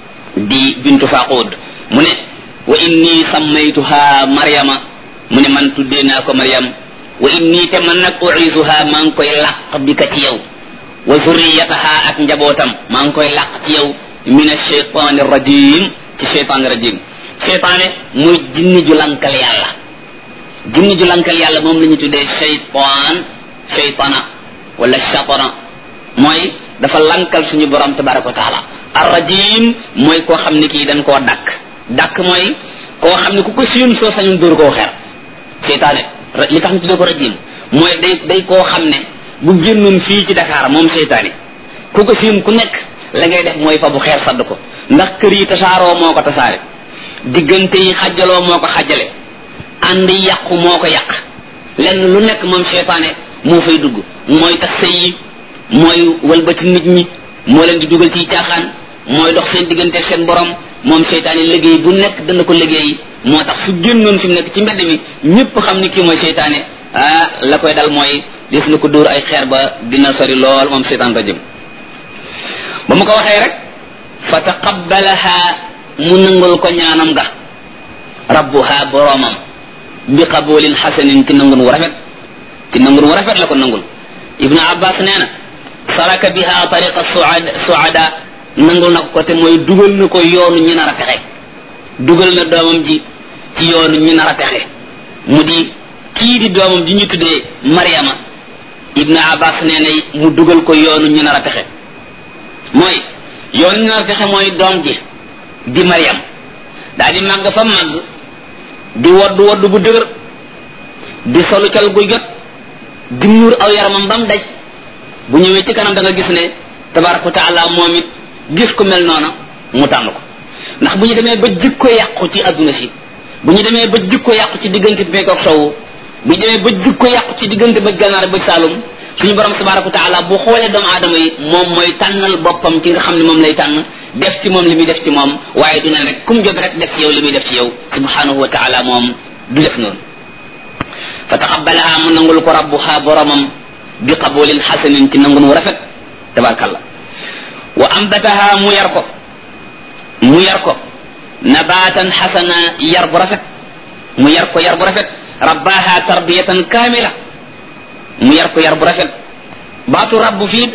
di bintu faqud mu ne wa inni sammaytuha maryama mu ne man tuddee naa ko maryam wa inni te man nag uisuha maa ngi koy làq bi ka ci yow wa zurriyataha ak njabootam maa ngi koy làq ci yow min ashaytan rajim ci shaytan rajim shaytaane muy jinni ju lankal yàlla jinni ju lankal yàlla moom la ñu tuddee shaytana wala shatana mooy dafa lankal suñu borom tabaraka wa taala ar-rajim mooy koo xam ne kii dañ koo dakk mooy koo xam ne ku ko siyun soo sañun dóor koo xeer seytaane li tax ñu tuddee ko rajim mooy day koo xam ne bu génnoon fii ci Dakar moom seytaane ku ko siyun ku nekk la ngay def mooy fa bu xeer sadd ko ndax kër yi tasaaroo moo ko tasaare diggante yi xajaloo moo ko xajale ànd yàqu moo ko yàq lenn lu nekk moom seytaane moo fay dugg mooy tax sëy yi mooy walbati nit ñi moo leen di dugal ci caaxaan mooy dox seen diggante ak seen borom moom seytaane liggéey bu nekk dana ko liggéey moo tax su génnoon fi mu nekk ci mbedd mi ñëpp xam ni kii mooy seytaane la koy dal mooy des na ko dóor ay xeer ba dina sori lool moom seytaan rajim ba mu ko waxee rek fa taqabbalaha mu nangul ko ñaanam ga rabbuha boromam bi qabulin hasanin ci nangun wu rafet la ko nangul ibnu abbas nee na saraka biha tariqa suada nangul na ko te mooy dugal na ko yoonu ñu nar a texe dugal na doomam ji ci yoonu ñu nar a texe mu di kii di doomam ji ñu tuddee Maryama ibnu abbas nee na mu dugal ko yoonu ñu nar a texe mooy yoonu ñu nar a texe mooy doom ji di Maryam daa di màgg fa màgg di woddu bu dëgër di solu cal gu jot di muur aw yaramam bam daj bu ñëwee ci kanam da nga gis ne tabaraka wa taala moom it gis ku mel noona mu tànn ko ndax bu ñu demee ba jikko yàqu ci adduna si bu ñu demee ba jikko yàqu ci diggante bi ak sowu bu ñu demee ba jikko yàqu ci diggante ba gànnaar ba saalum suñu borom tabaraka wa taala bu xoolee doomu aadama yi moom mooy tànnal boppam ci nga xam ne moom lay tànn def ci moom li muy def ci moom waaye du ne rek kum jot rek def ci yow li muy def ci yow subhanahu wa taala moom du def noonu fa taqabbalaha mu nangul ko rabbuha boromam bi qabulin hasanin ci nangun wu rafet tabarakallah wa ambataha mu yar ko nabatan hasana yar bu rafet mu yar bu rafet rabbaha tarbiyatan kamila mu yar bu rafet baatu rabbu fii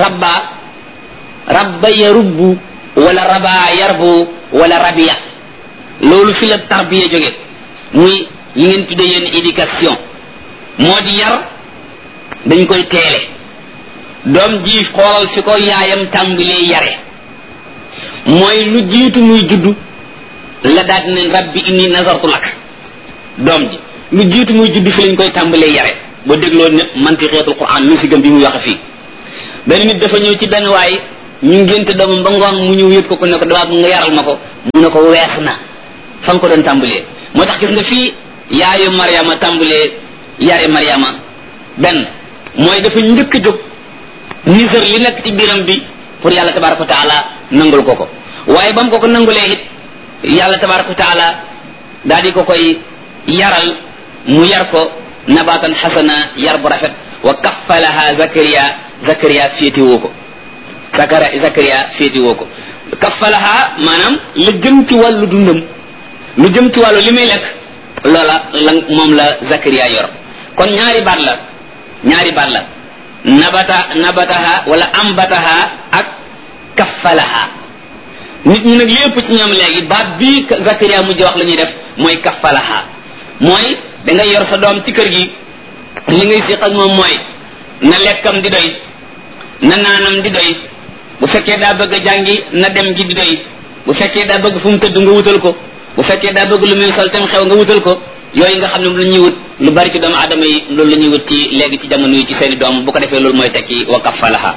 rabba yarubbu wala raba yarbu wala rabiya loolu fi la tarbiya jóge muy li ngeen tuddee yéen éducation moo di yar dañ koy teele doom ji xoolal fi ko yaayam tàmbalee yare mooy lu jiitu muy juddu la daal ne rabbi inni nazartu lak doom ji lu jiitu muy juddu fi lañ koy tàmbalee yare boo dégloo ne mantiqeetul quran lu si gëm bi muy waxe fii benn nit dafa ñëw ci benn waay ñu ngénte doomam ba ngoon mu ñëw yët ko ne ko dama nga yaral ma ko mu ne ko wees na fa nga ko doon tàmbalee moo tax gis nga fii yaayu Mariama tàmbalee yaayu Mariama benn mooy dafa njëkk a jóg nisër li nekk ci biiram bi pour yàlla tabaraka wa taala nangul ko waaye ba mu ko nangulee it yàlla tabaraka wa taala daal di ko koy yaral mu yar ko nabatan xasana yar bu rafet wa kaffalaha Zakariya féetewoo ko Zakariya féetewoo ko kaffalaha maanaam lu jëm ci wàllu dundam lu jëm ci wàllu li muy lekk loola moom la Zakariya yor kon ñaari baat la nabataha wala ambataha ak kaffalaha nit ñi nag lépp ci ñoom léegi baat bii Zakariya mujj wax la ñuy def mooy kaffalaha mooy da ngay yor sa doom ci kër gi li ngay siq ak moom mooy na lekkam di doy na naanam di doy bu fekkee daa bëgg a jàngi na dem gi di doy bu fekkee daa bëgg fu mu tëdd nga wutal ko bu fekkee daa bëgg lu muy sol tam xew nga wutal ko yooyu nga xam ne lu ñuy wut lu bari ci doomu aadama yi loolu la ñuy wut ci léegi ci jamono yi ci seeni doom bu ko defee loolu mooy tekki wa kaffalaha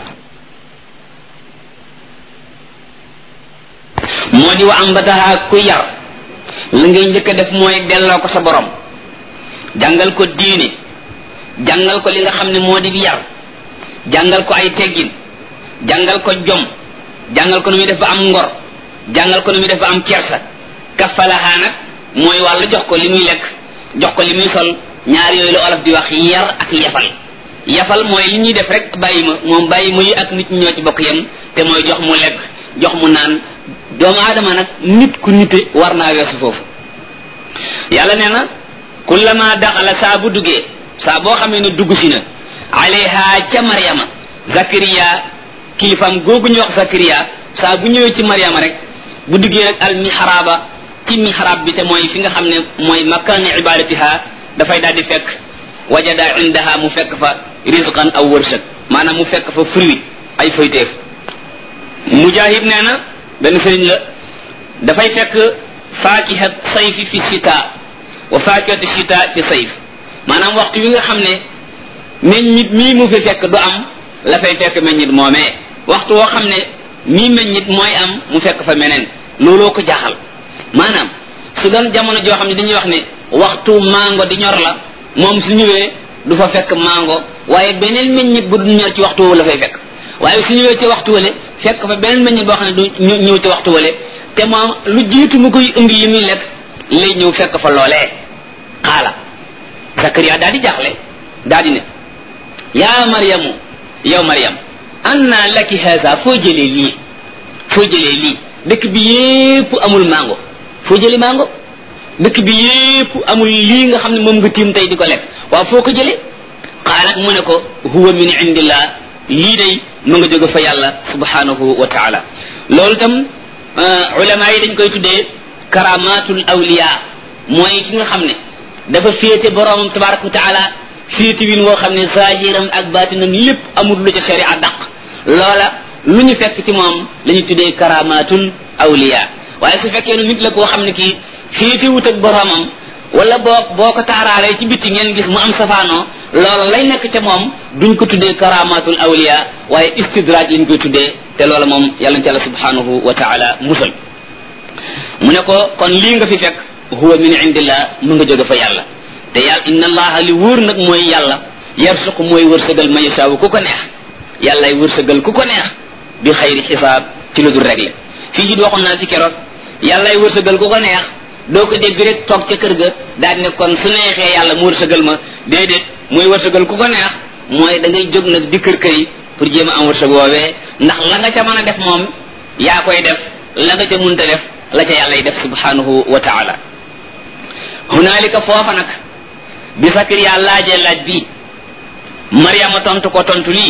moo di wa ambataha ku yar la ngay njëkk a def mooy delloo ko sa borom jàngal ko diine jàngal ko li nga xam ne moo di yar jàngal ko ay teggin jàngal ko jom jàngal ko nu muy def ba am ngor jàngal ko nu muy def ba am kersa kaffalaha nag mooy wàllu jox ko li muy lekk jox ko li muy sol ñaar yooyu la olof di wax yar ak yafal mooy li ñuy def rek bàyyi ma moom bàyyi ma yi ak nit ñi ñoo ci bokk yem te mooy jox mu lekk jox mu naan doomu aadama nag nit ku nite war naa weesu foofu yàlla nee na kullama daxala saa bu duggee saa boo xamee ne dugg si na alayha ca Mariama Zakariya kilifam googu ñu wax Zakariya saa bu ñëwee ci Mariama rek bu duggee rek al mihraba ci mihrab bi te mooy fi nga xam ne mooy makkaani ibadatiha dafay daal di fekk wajada indaha mu fekk fa rizqan aw wërsëg maanaam mu fekk fa fruit ay foyteef Mujahid nee na benn sëriñ la dafay fekk faakihat sayfi fi shita wa faakihatu shita fi sayf maanaam waxtu wi nga xam ne meññit mii mu fi fekk du am la fay fekk meññit moomee waxtu woo xam ne mii meññit mooy am mu fekk fa meneen looloo ko jaaxal maanaam su doon jamono joo xam ne dañuy wax ne waxtu mango di ñor la moom su ñëwee du fa fekk mango waaye beneen meññit bu du ñor ci waxtu woowu la fay fekk waaye su ñëwee ci waxtu wale fekk fa beneen meññit boo xam ne du ñëw ci waxtu wale te moom lu jiitu mu koy indi li muy lekk lay ñëw fekk fa loolee xaala Zakariya daal di jaaxle daal di ne yaa Maryamu yow Maryam anna laki haza foo jëlee lii dëkk bi yépp amul mango foo jëlee mango dëkk bi yépp amul lii nga xam ne moom nga tiim tey di ko lekk waaw foo ko jëlee xaalat mu ne ko huwa min indillah lii day mu nga jóge fa yàlla subhanahu wa taala loolu tam ulama yi dañ koy tuddee karamatul awliya mooy ki nga xam ne dafa féete boroomam tabaraka wa taala féete win woo xam ne zahiram ak batinam lépp amul lu ca sharia daq loola lu ñu fekk ci moom la ñu tuddee karamatul awliya waaye su fekkee ne nit la koo xam ne kii féete wut ak boroomam wala boo ko taaraalee ci bitti ngeen gis mu am safaanoo loola lay nekk ca moom duñ ko tuddee karamatul awliya waaye istidraaj lañ koy tuddee te loola moom yàlla ci yàlla subhanahu wa taala musal mu ne ko kon lii nga fi fekk huwa min indillah mu nga jóge fa yàlla te yàlla inna allaha li wóor nag mooy yàlla yarsuqu mooy wërsëgal man yashaawu ku ko neex yàllay wërsëgal ku ko neex bi xayri xisaab ci lu dul réglé fii ci waxoon naa fi keroog yàllay wërsëgal ku ko neex doo ko dégg rek toog ca kër ga daal ne kon su neexee yàlla mu wërsëgal ma déedéet mooy wërsëgal ku ko neex mooy da ngay jóg nag di kër kër yi pour jéem a am wërsëg woowee ndax la nga ca mën a def moom yaa koy def la nga ca munta def la ca yàlla y def subhanahu wa taala hunaalika foofa nag bi Zakariya laajee laaj bi Mariama tontu ko tontu lii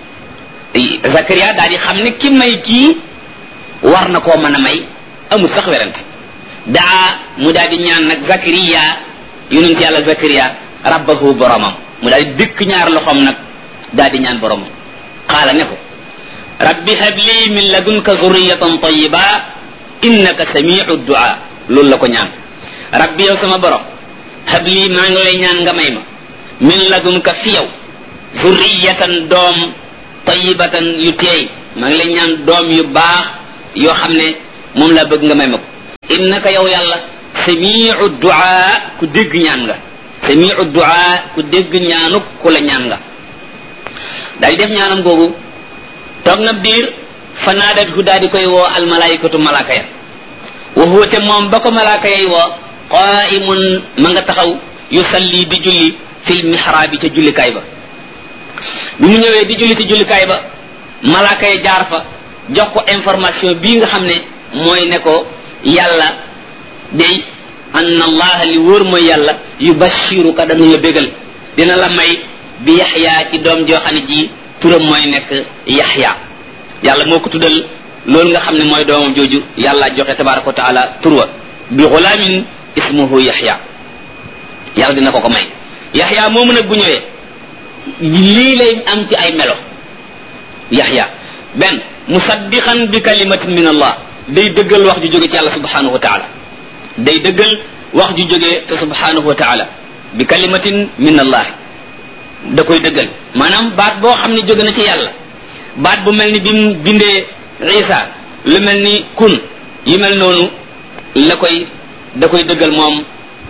Zakariya daal di xam ne ki may kii war na koo mën a may amul sax werante daa mu daal di ñaan nag Zakariya yonent yàlla Zakariya rabbahu boromam mu daal di dëkk ñaar loxoom nag daal di ñaan boromam qaala ne ko rabbi habli min ladunka zurriyatan tayyiba innaka samiu du'a loolu la ko ñaan rabbi yow sama borom habli maa ngi lay ñaan nga may ma min ladunka fi yow zurriyatan doom tayyibatan yu teey maa ngi lay ñaan doom yu baax yoo xam ne moom laa bëgg nga may ma ko innaka yow yàlla samiu duaa ku dégg ñaan nga samiu duaa ku dégg ñaanuk ku la ñaan nga daal di def ñaanam googu toog na diir fa naadat hu daal di koy woo almalaikatu malaaka ya wa huwa te moom ba ko malaaka yay woo qaimun ma nga taxaw yusalli di julli fil mihraabi ca jullikaay ba bi mu ñëwee di julli ci jullikaay ba malaaka ya jaar fa jox ko information bii nga xam ne mooy ne ko yàlla day anna allaha li wóor mooy yàlla yubashiruka dana la bégal dina la may bi yaxya ci doom joo xam ne ji turam mooy nekk yaxya yàlla moo ko tuddal loolu nga xam ne mooy doomam jooju yàlla joxe tabaraka wa taala turwa bi xulaamin ismuhu yaxya yàlla dina ko may yaxya moomu nag bu ñëwee lii lay am ci ay melo yaxya benn musaddiqan bi kalimatin min allah day dëggal wax ju jóge ci yàlla subhanahu wa taala day dëggal wax ju jóge te subhanahu wa taala bi kalimatin min allah da koy dëggal maanaam baat boo xam ne jóge na ci yàlla baat bu mel ni bi mu bindee isa lu mel ni kun yi mel noonu da koy dëggal moom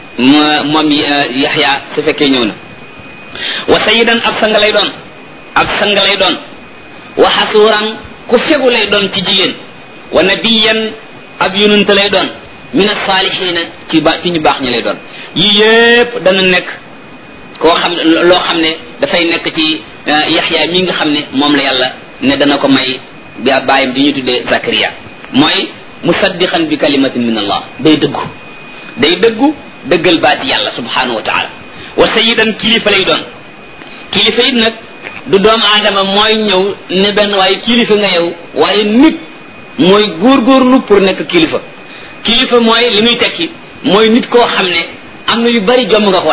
yaxya su fekkee ñëw na wa sayidan ab sang lay doon wa xasuuran ku fegu lay doon ci jigéen wa nabiyan ab yonent lay doon min as-saalihiina ci ñu baax ñi lay doon yii yépp dana nekk koo xam ne loo xam ne dafay nekk ci yaxya mi nga xam ne moom la yàlla ne dana ko may bàyyam di ñu tuddee Zakariya mooy musaddiqan bi kalimatin min allah day dëggu dëggal baati yàlla subhanahu wa taala wa sayidan kilifa lay doon kilifa it nag du doomu aadama mooy ñëw ne benn waaye kilifa nga yow waaye nit mooy góorgóorlu pour nekk kilifa mooy li muy tekki mooy nit koo xam ne am na yu bari jomb nga koo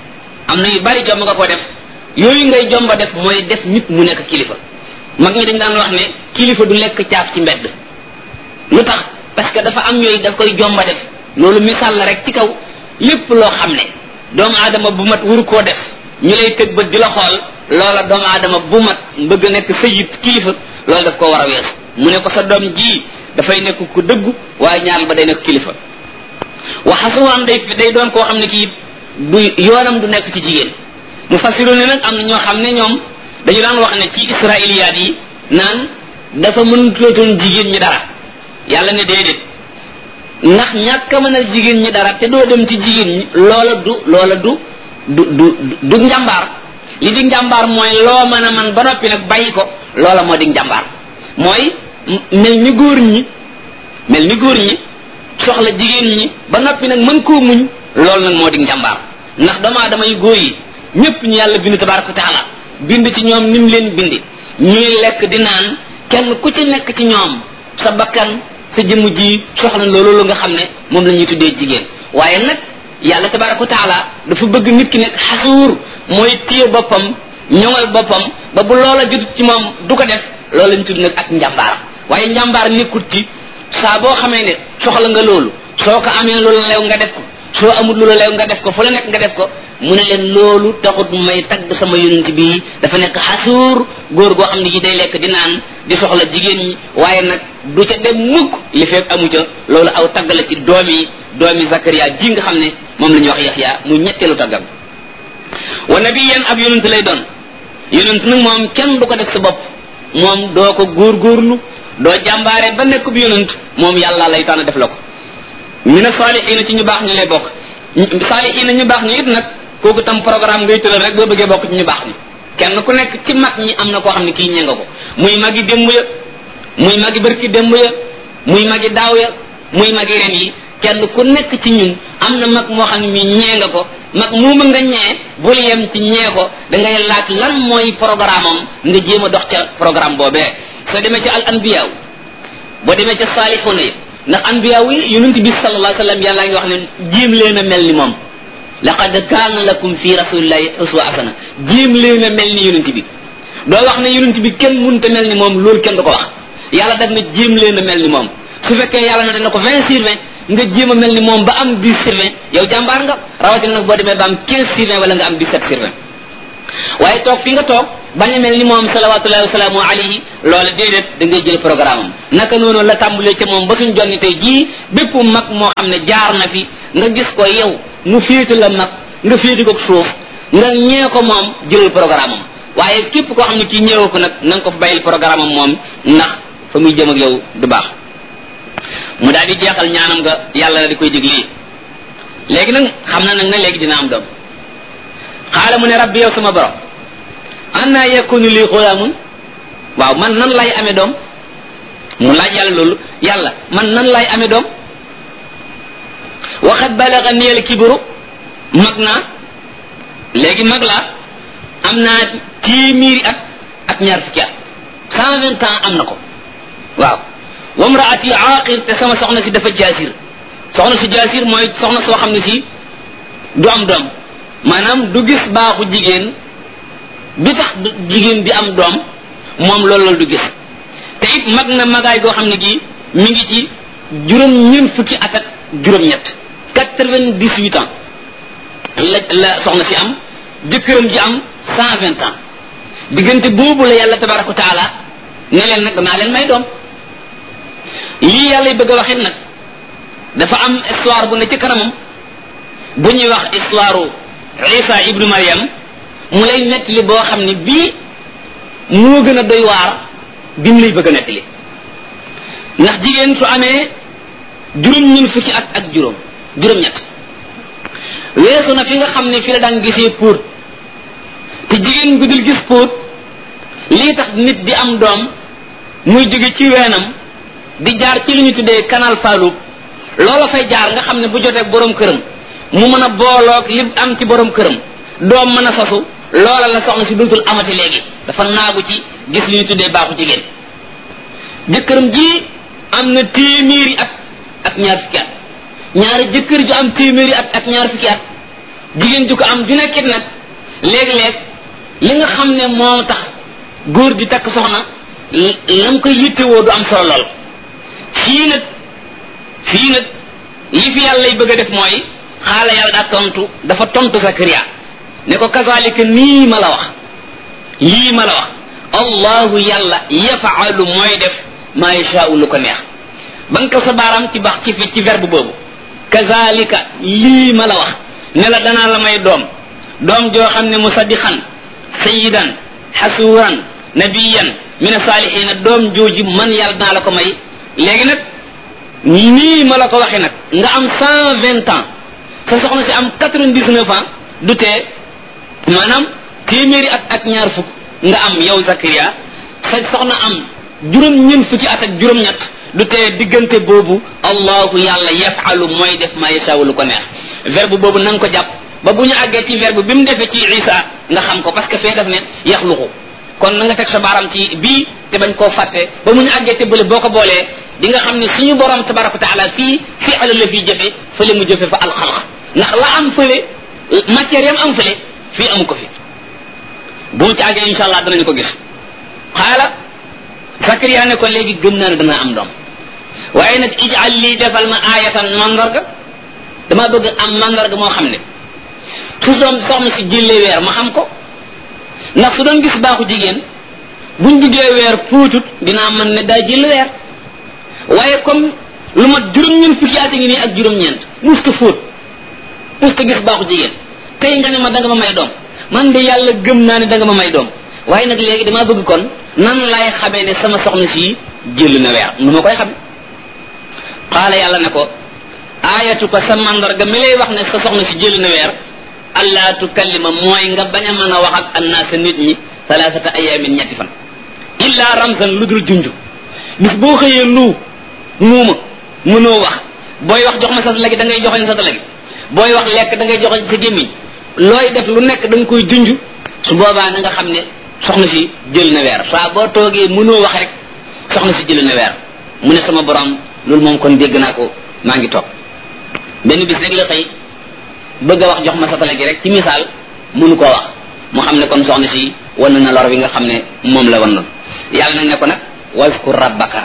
def yooyu ngay jomba def mooy def nit mu nekk kilifa mag ñi dañ daan wax ne kilifa du lekk caaf ci mbedd lu tax parce que dafa am yooyu daf koy jomba def loolu misaal la rek ci kaw lépp loo xam ne doomu aadama bu mat wuru koo def ñu lay tëg bët di la xool loola doomu aadama bu mat bëgg nekk sayid kilifa loolu daf ko war a weesu mu ne ko sa doom ji dafay nekk ku dëggu waaye ñaar ba day nekk kilifa wa xasuwaan day doon koo xam ne kii du yoonam du nekk ci jigéen mu fassiru ne nag am na ñoo xam ne ñoom dañu daan wax ne ci israiliyaat yi naan dafa mënutoon jigéen ñi dara yàlla ne déedéet ndax ñàkk a mën a jigéen ñi dara te doo dem ci jigéen ñi loola du njàmbaar li di njàmbaar mooy loo mën a man ba noppi nag bàyyi ko loola moo di njàmbaar mooy mel ni góor ñi soxla jigéen ñi ba noppi nag mën koo muñ loolu nag moo di njàmbaar ndax doomu aadama yu góor yi ñëpp ñu yàlla bind tabaraka taala bind ci ñoom ni mu leen bindi ñuy lekk di naan kenn ku ci nekk ci ñoom sa bakkan sa jëmm ji soxla loolu nga xam ne moom la ñuy tuddee jigéen waaye nag yàlla tabaraka taala dafa bëgg nit ki nekk xasuur mooy téye boppam ñoŋal boppam ba bu loola jotut ci moom du ko def loolu lañ tudd nag ak njàmbaar waaye njàmbaar nekkut ci saa boo xamee ne soxla nga loolu soo ko amee lu la leew nga def ko soo amul lu la leew nga def ko fu la nekk nga def ko mu ne leen loolu taxut may tagg sama yonent bi dafa nekk xasuur góor goo xam ne ji day lekk di naan di soxla jigéen ñi waaye nag du ca dem mukk li fekk amu ca loolu aw tagg la ci doomi Zakariya ji nga xam ne moom la ñuy wax Yaxya mu ñetteelu taggam wa nabiyan ab yonent lay doon yonent nag moom kenn du ko def sa bopp moom doo ko góorgóorlu doo jàmbaare ba nekk bu yonent moom yàlla lay tànn def la ko mina saalihiina ci ñu baax ñu lay bokk saalihiina ñu baax ñu it nag kooku tam programme ngay tëral rek boo bëggee bokk ci ñu baax ni kenn ku nekk ci mag ñi am na koo xam ne kii ñee nga ko muy magi démb ya muy magi bërki démb ya muy magi daaw ya muy magi ren yi kenn ku nekk ci ñun am na mag moo xam ne mi ñee nga ko mag muuma nga ñee bul yem ci ñee ko da ngay laaj lan mooy programme am nga jéem a dox ca programme boobee soo demee ci al anbiyaaw boo demee ca saalixuuna yi ndax anbiyaaw yi yonent bi sallallahu alayhi wa sallam yàlla ngi wax ne jéem leen a mel ni moom laqad kaana lakum fi rasulillahi uswa hasana jéem leen a mel ni yonent bi doo wax ne yonent bi kenn mënta mel ni moom loolu kenn du ko wax yàlla daf na jéem leen a mel ni moom su fekkee yàlla na dana ko 20/20 nga jéem a mel ni moom ba am 10/20 yow jàmbaar nga rawatina nag boo demee ba am 15/20 wala nga am 17/20 waaye toog fi nga toog bañ a mel ni moom salawatullahi wasalaamu alayhi loola déedéet da ngay jël programme am naka noonu la tàmbalee ca moom ba suñ jonni tey jii bépp mag moo xam ne jaar na fi nga gis ko yow mu féete la mag nga féete ko suuf nga ñee ko moom jëlal programme am waaye képp koo xam ne kii ñëwee ko nag na nga ko fa bàyyil programme am moom ndax fa muy jëm ak yow du baax mu daal di jeexal ñaanam nga yàlla la di koy digle léegi nag xam na nag ne léegi dina am doom xaala mu ne rabbi yow sama borom anna yakunu li xulaamun waaw man nan lay amee doom mu laaj yàlla loolu yàlla man nan lay amee doom waxat balaga niyal kibru mag naa léegi mag laa am naa téeméeri at ak ñaar fukki at 120 ans am na ko waaw wamraati aaqir te sama soxna si dafa jaasir soxna si jaasir mooy soxna soo xam ne si du am doom maanaam du gis baaxu jigéen bi tax jigéen di am doom moom loolu du gis te it mag na magaay goo xam ne gii mi ngi ci juróom-ñeent fukki at ak juróom-ñett 98 ans la soxna si am jëkkëram ji am 120 ans diggante boobu la yàlla tabaraka wa taala ne leen nag danaa leen may doom lii yàlla bëgg a waxit nag dafa am histoire bu ne ci kanamam bu ñuy wax histoire Isa ibnu Maryam mu lay nettali boo xam ne bii moo gën a doy waar bi mu lay bëgg a nettali ndax jigéen su amee juróom-ñeent fukki at ak juróom-ñett weesu na fi nga xam ne fi la daan gisee póot te jigéen gu dul gis póot lii tax nit di am doom muy jóge ci weenam di jaar ci li ñu tuddee canal Fallou loola fay jaar nga xam ne bu jotee borom këram mu mën a booloog li am ci borom këram doom mën a sosu loola la soxna si dootul amati léegi dafa naagu ci gis li ñu tuddee baaxu jigéen jëkkëram ji am na téeméeri at ak ñaar fukki at ñaari jëkkër ju am téeméeri at ak ñaar fukki at jigéen ju ko am ju nekkit nag léeg-léeg li nga xam ne moo tax góor di takk soxna lam koy yittewoo du am solo lool fii nag li fi yàlla lay bëgg a def mooy xaala yàlla dafa tontu Zakariya ne ko kazalika nii ma la wax lii ma la wax allahu yàlla yafaalu mooy def maa yashaau lu ko neex banka sa baaram ci bax ci verbe boobu kazalika lii ma la wax ne la danaa la may doom joo xam ne musaddiqan sayyidan xasuuran nabiyan min asaalihina doom jooji man yàlla danaa la ko may léegi nag nii ma la ko waxee nag nga am 120 ans sa soxna si am 99 ans du tee maanaam téeméeri at ak ñaar fukk nga am yow Zakariya sa soxna am juróom-ñeent fukki at ak juróom-ñett du tee diggante boobu allahu yàlla yafalu mooy def ma yasaawu lu ko neex verbe boobu na nga ko jàpp ba bu ñu àggee ci verbe bi mu defee ci Isa nga xam ko parce que fee daf ne yaxluqu kon na nga teg sa baaram ci bii te bañ koo fàtte ba mu ñu àggee te bële boo ko boolee di nga xam ne suñu borom tabaraka wa taala fii fi'al la fii jëfe fële mu jëfe fa alxalq ndax la am fële matière yam am fële fii amu ko fi bu mu ci àggee insha allah danañu ko gis xaala Zakariya ne ko léegi gëm naa ne dana am doom waaye nag ij'al lii defal ma aayatan mandarga dama bëgg am mandarga moo xam ne su doom soxna si jëlee weer ma xam ko ndax su doon gis baaxu jigéen buñ duggee weer fuutut dinaa mën ne daa jël weer waaye comme lu mat juróom-ñeent fukki at ngi nii ak juróom-ñeent musta fóot musta gis baaxu jigéen tey nga ne ma da nga ma may doom man de yàlla gëm naa ne da nga ma may doom waaye nag léegi damaa bëgg kon nan laay xamee ne sama soxna si jël na weer nu ma koy xame qaala yàlla ne ko aayatu ko sa mandarga mi lay wax ne sa soxna si jël na weer allaa tukallima mooy nga bañ a mën a wax ak annaasa nit ñi salaasata ayaamin ñetti fan illa ramzan lu dul junj bis boo xëyee muuma mënoo wax booy wax jox ma sa lagi da ngay joxoñ sa lagi booy wax lekk da ngay joxoñ sa gémmiñ looy def lu nekk da nga koy junj su boobaa na nga xam ne soxna si jël na weer saa boo toogee mënoo wax rek soxna si jël na weer mu ne sama borom loolu moom kon dégg naa ko maa ngi toog benn bis rek la xëy bëgg a wax jox ma satala gi rek ci misaal mënu koo wax mu xam ne kon soxna si wan na lor bi nga xam ne moom la wan noonu yàlla nag ne ko nag waskur rabbaka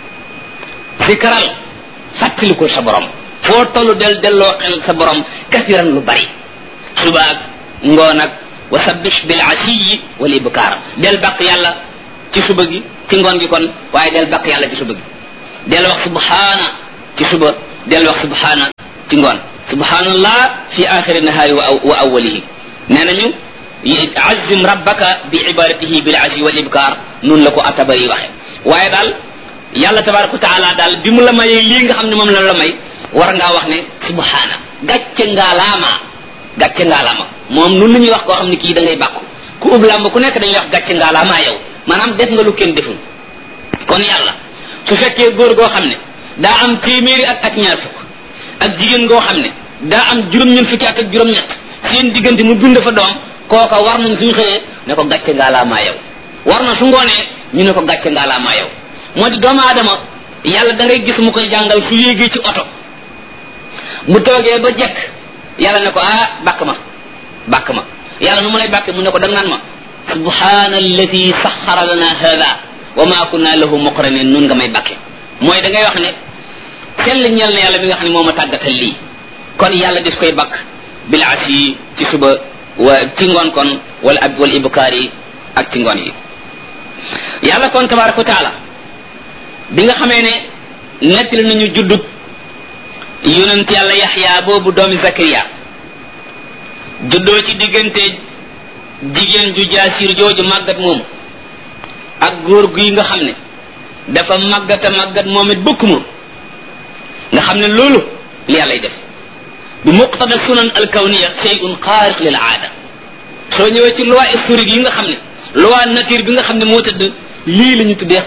zikral fàttali ko sa borom foo tollu delloo xel sa borom kasiran lu bari suba ak ngoon ak wa sabbih bil asiyi wal ibkar del bàkk yàlla ci suba gi ci ngoon gi kon waaye del bàkk yàlla ci suba gi del wax subhaana ci suba del wax subhaana ci ngoon subhanallah fi axiri nahaari wa awwalihi nee nañu azim rabbaka bi ibadatihi bil asi wal ibkar noonu la ko atabari waxe waaye daal yàlla tabaraka wa taala daal bi mu la mayee lii nga xam ne moom la may war ngaa wax ne subhaana gàcce ngaalaama moom nun la ñuy wax koo xam ne kii da ngay bàkku ku ub làmb ku nekk dañuy wax gàcce ngaalaama yow maanaam def nga lu kenn deful kon yàlla su fekkee góor goo xam ne daa am téeméeri ak ñaar fukk ak jigéen goo xam ne daa am juróom-ñeent fukki at ak juróom-ñett seen diggante mu bind fa doom kooka war nañ suñu xëyee ne ko gàcce ngaalaama yow war na su ngoonee ñu ne ko gàcce ngaalaama yow moo di doomu aadama yàlla da ngay gis mu koy jàngal su yéegee ci oto bu toogee ba jekk yàlla ne ko bàkk ma yàlla nu mu lay bàkke mu ne ko dang naan ma subhana allati saxara lana hada wa ma kunna lahu muqrinin nun nga may bàkke mooy da ngay wax ne sell ñel na yàlla bi nga xam ne moo ma tàggatal lii kon yàlla dis koy bàkk bil asi ci suba wa ci ngoon kon wal ibkaar yi ak ci ngoon yi yàlla kon tabaraka wa taala bi nga xamee ne nettali nañu juddub yonent yàlla yaxya boobu doomi zakariya juddoo ci diggante jigéen ju jaasir jooju màggat moomu ak góor gi nga xam ne dafa màggat moom it bokk mu nga xam ne loolu li yàllay def bi muqtada sunan alkawniya shay'un xaariq lil aada soo ñëwee ci loi historique yi nga xam ne loi nature bi nga xam ne moo tëdd lii la ñu tuddee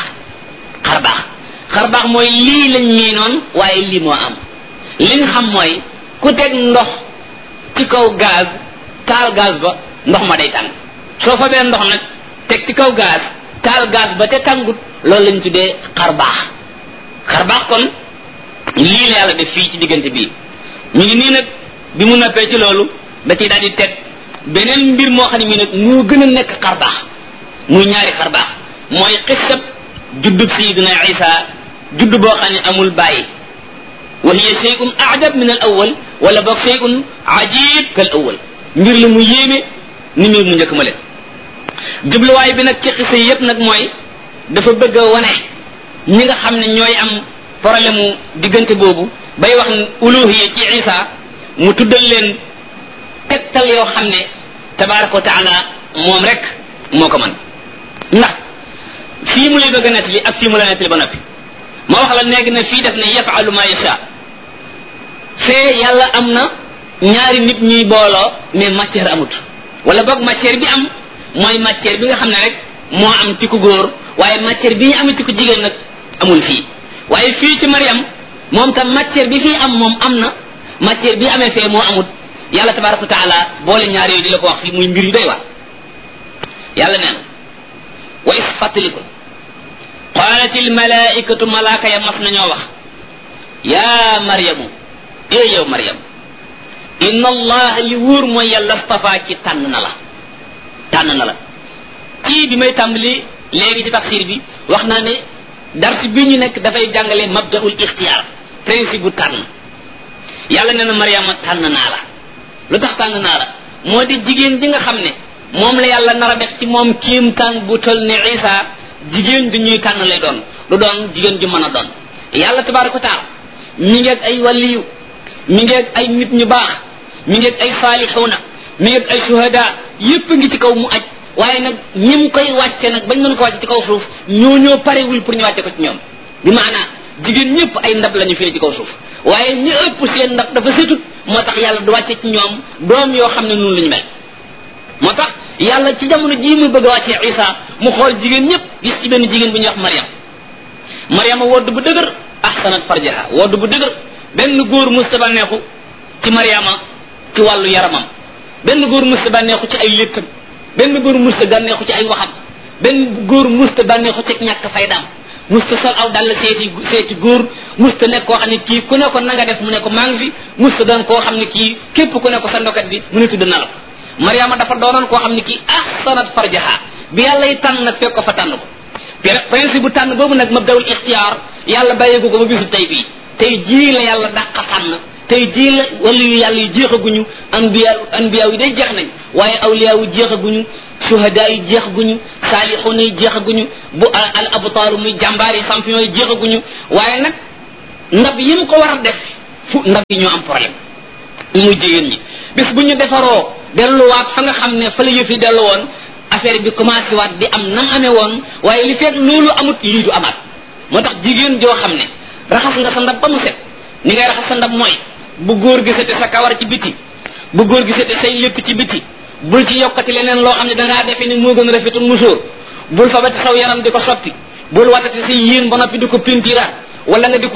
xarbaax mooy lii lañ miinoon waaye lii moo am li nga xam mooy ku teg ndox ci kaw gaz taal gaz ba ndox ma day tàng soo fa bee ndox nag teg ci kaw gaz taal gaz ba te tàngut loolu lañ tuddee xarbaax kon lii la yàlla def fii ci diggante bii ñu ngi nii nag bi mu noppee ci loolu da ciy daal di teg beneen mbir moo xam ne mii nag moo gën a nekk xarbaax muy ñaari xarbaax mooy xissab juddub sayidina isa judd boo xam ne amul bàyyi wa hiya shay'un a'jab min al awwal wala boog shay'un ajib kal awwal mbir la mu yéeme ni mbir mu njëkk ma leen jubluwaay bi nag ci xisa yépp nag mooy dafa bëgg a wane ñi nga xam ne ñooy am problème mu diggante boobu bay wax uluhiya ci isa mu tuddal leen tegtal yoo xam ne tabaraka wa taala moom rek moo ko mën ndax fii mu lay bëgg a nettali ak fii mu la nettali ba noppi ma wax la léegi ne fii def ne yafalu ma yasha fee yàlla am na ñaari nit ñuy booloo mais matière amut wala boog matière bi am mooy matière bi nga xam ne rek moo am ci ku góor waaye matière bi ñu amee ci ku jigéen nag amul fii waaye fii ci Mariam moom tam matière bi fii am moom am na matière bi amee fee moo amut yàlla tabaraka wa taala boole ñaar yooyu di la ko wax fii muy mbir yu doy waar yàlla nee na wa is fàttaliko qalat il malaikatu malaaka ya mas nañoo wax ya maryamu ee yow Mariam inna allah li wóor mooy yàlla stafa ci tànn na la ci bi may tàmbali léegi ci tafsir bi wax naa ne dars bi ñu nekk dafay jàngale mabdaul ixtiyaar principe bu tànn yàlla nee na Mariama tànn naa la lu tax tànn naa la moo di jigéen ji nga xam ne moom la yàlla nar a def ci moom kéemtaan bu tol ne Isa jigéen ju ñuy tànn lay doon lu doon jigéen ju mën a doon yàlla tabaraka wa taala mi ngi ak ay waliyu mi ngi ak ay nit ñu baax mi ngi ak ay saalixuuna mi ngi ak ay shuhada yépp ngi ci kaw mu aj waaye nag ñim koy wàcce nag bañ mën ko wàcce ci kaw suuf ñoo parewul pour ñu wàcce ko ci ñoom bi maanaa jigéen ñëpp ay ndab lañu fii ci kaw suuf waaye ñi ëpp seen ndab dafa setut moo tax yàlla du wàcce ci ñoom doom yoo xam ne noonu lañu mel moo tax yàlla ci jamono jii muy bëgg a wàccee Isa mu xool jigéen ñëpp gis ci benn jigéen bu ñuy wax Mariama wodd bu dëgër ahsanat farjaha wodd bu dëgër benn góor musta bànneexu ci Mariama ci wàllu yaramam benn góor musta bànneexu ci ay léttam benn góor musta bànneexu ci ay waxam benn góor musta bànneexu ci ñàkk faydaam musta sol aw dal seeti góor musta nekk koo xam ne kii ku ne ko na nga def mu ne ko maa ngi fi musta doon koo xam ne kii képp ku ne ko sa ndokat bi mu ne tudd na la ko Mariama dafa doonoon koo xam ne kii ahsanat farjaha bi yàlla yi tànn nag fekk ko fa tànn ko principe bu tànn boobu nag mabdawul ixtiyaar yàlla bàyyeeku ko ba bisu tey bii tey jii la yàlla dàqa tànn tey jii la wala yu yàlla yi jeexaguñu anbiya yi day jeex nañ waaye awliya yi jeexaguñu suhada yi jeexaguñu saalixuuna yi jeexaguñu bu al abtaaru muy jàmbaar yi champion yi jeexaguñu waaye nag ndab yi mu ko war a def fu ndab yi ñoo am problème muy jigéen ñi bis bu ñu defaroo delluwaat fa nga xam ne fa la yëf yi dellu woon affaire bi commencé waat di am nam amee woon waaye li fekk loolu amut lii du amaat moo tax jigéen joo xam ne raxas nga sa ndab ba mu set ni ngay raxas sa ndab mooy bu góor gisate sa kawar ci biti bu góor gisate say létt ci biti bul ci yokkati leneen loo xam ne dangaa defe ni moo gën a rafetul musóor bul fabati saw yaram di ko soppi bul watati say yéen ba noppi di ko pintiraat wala nga di ko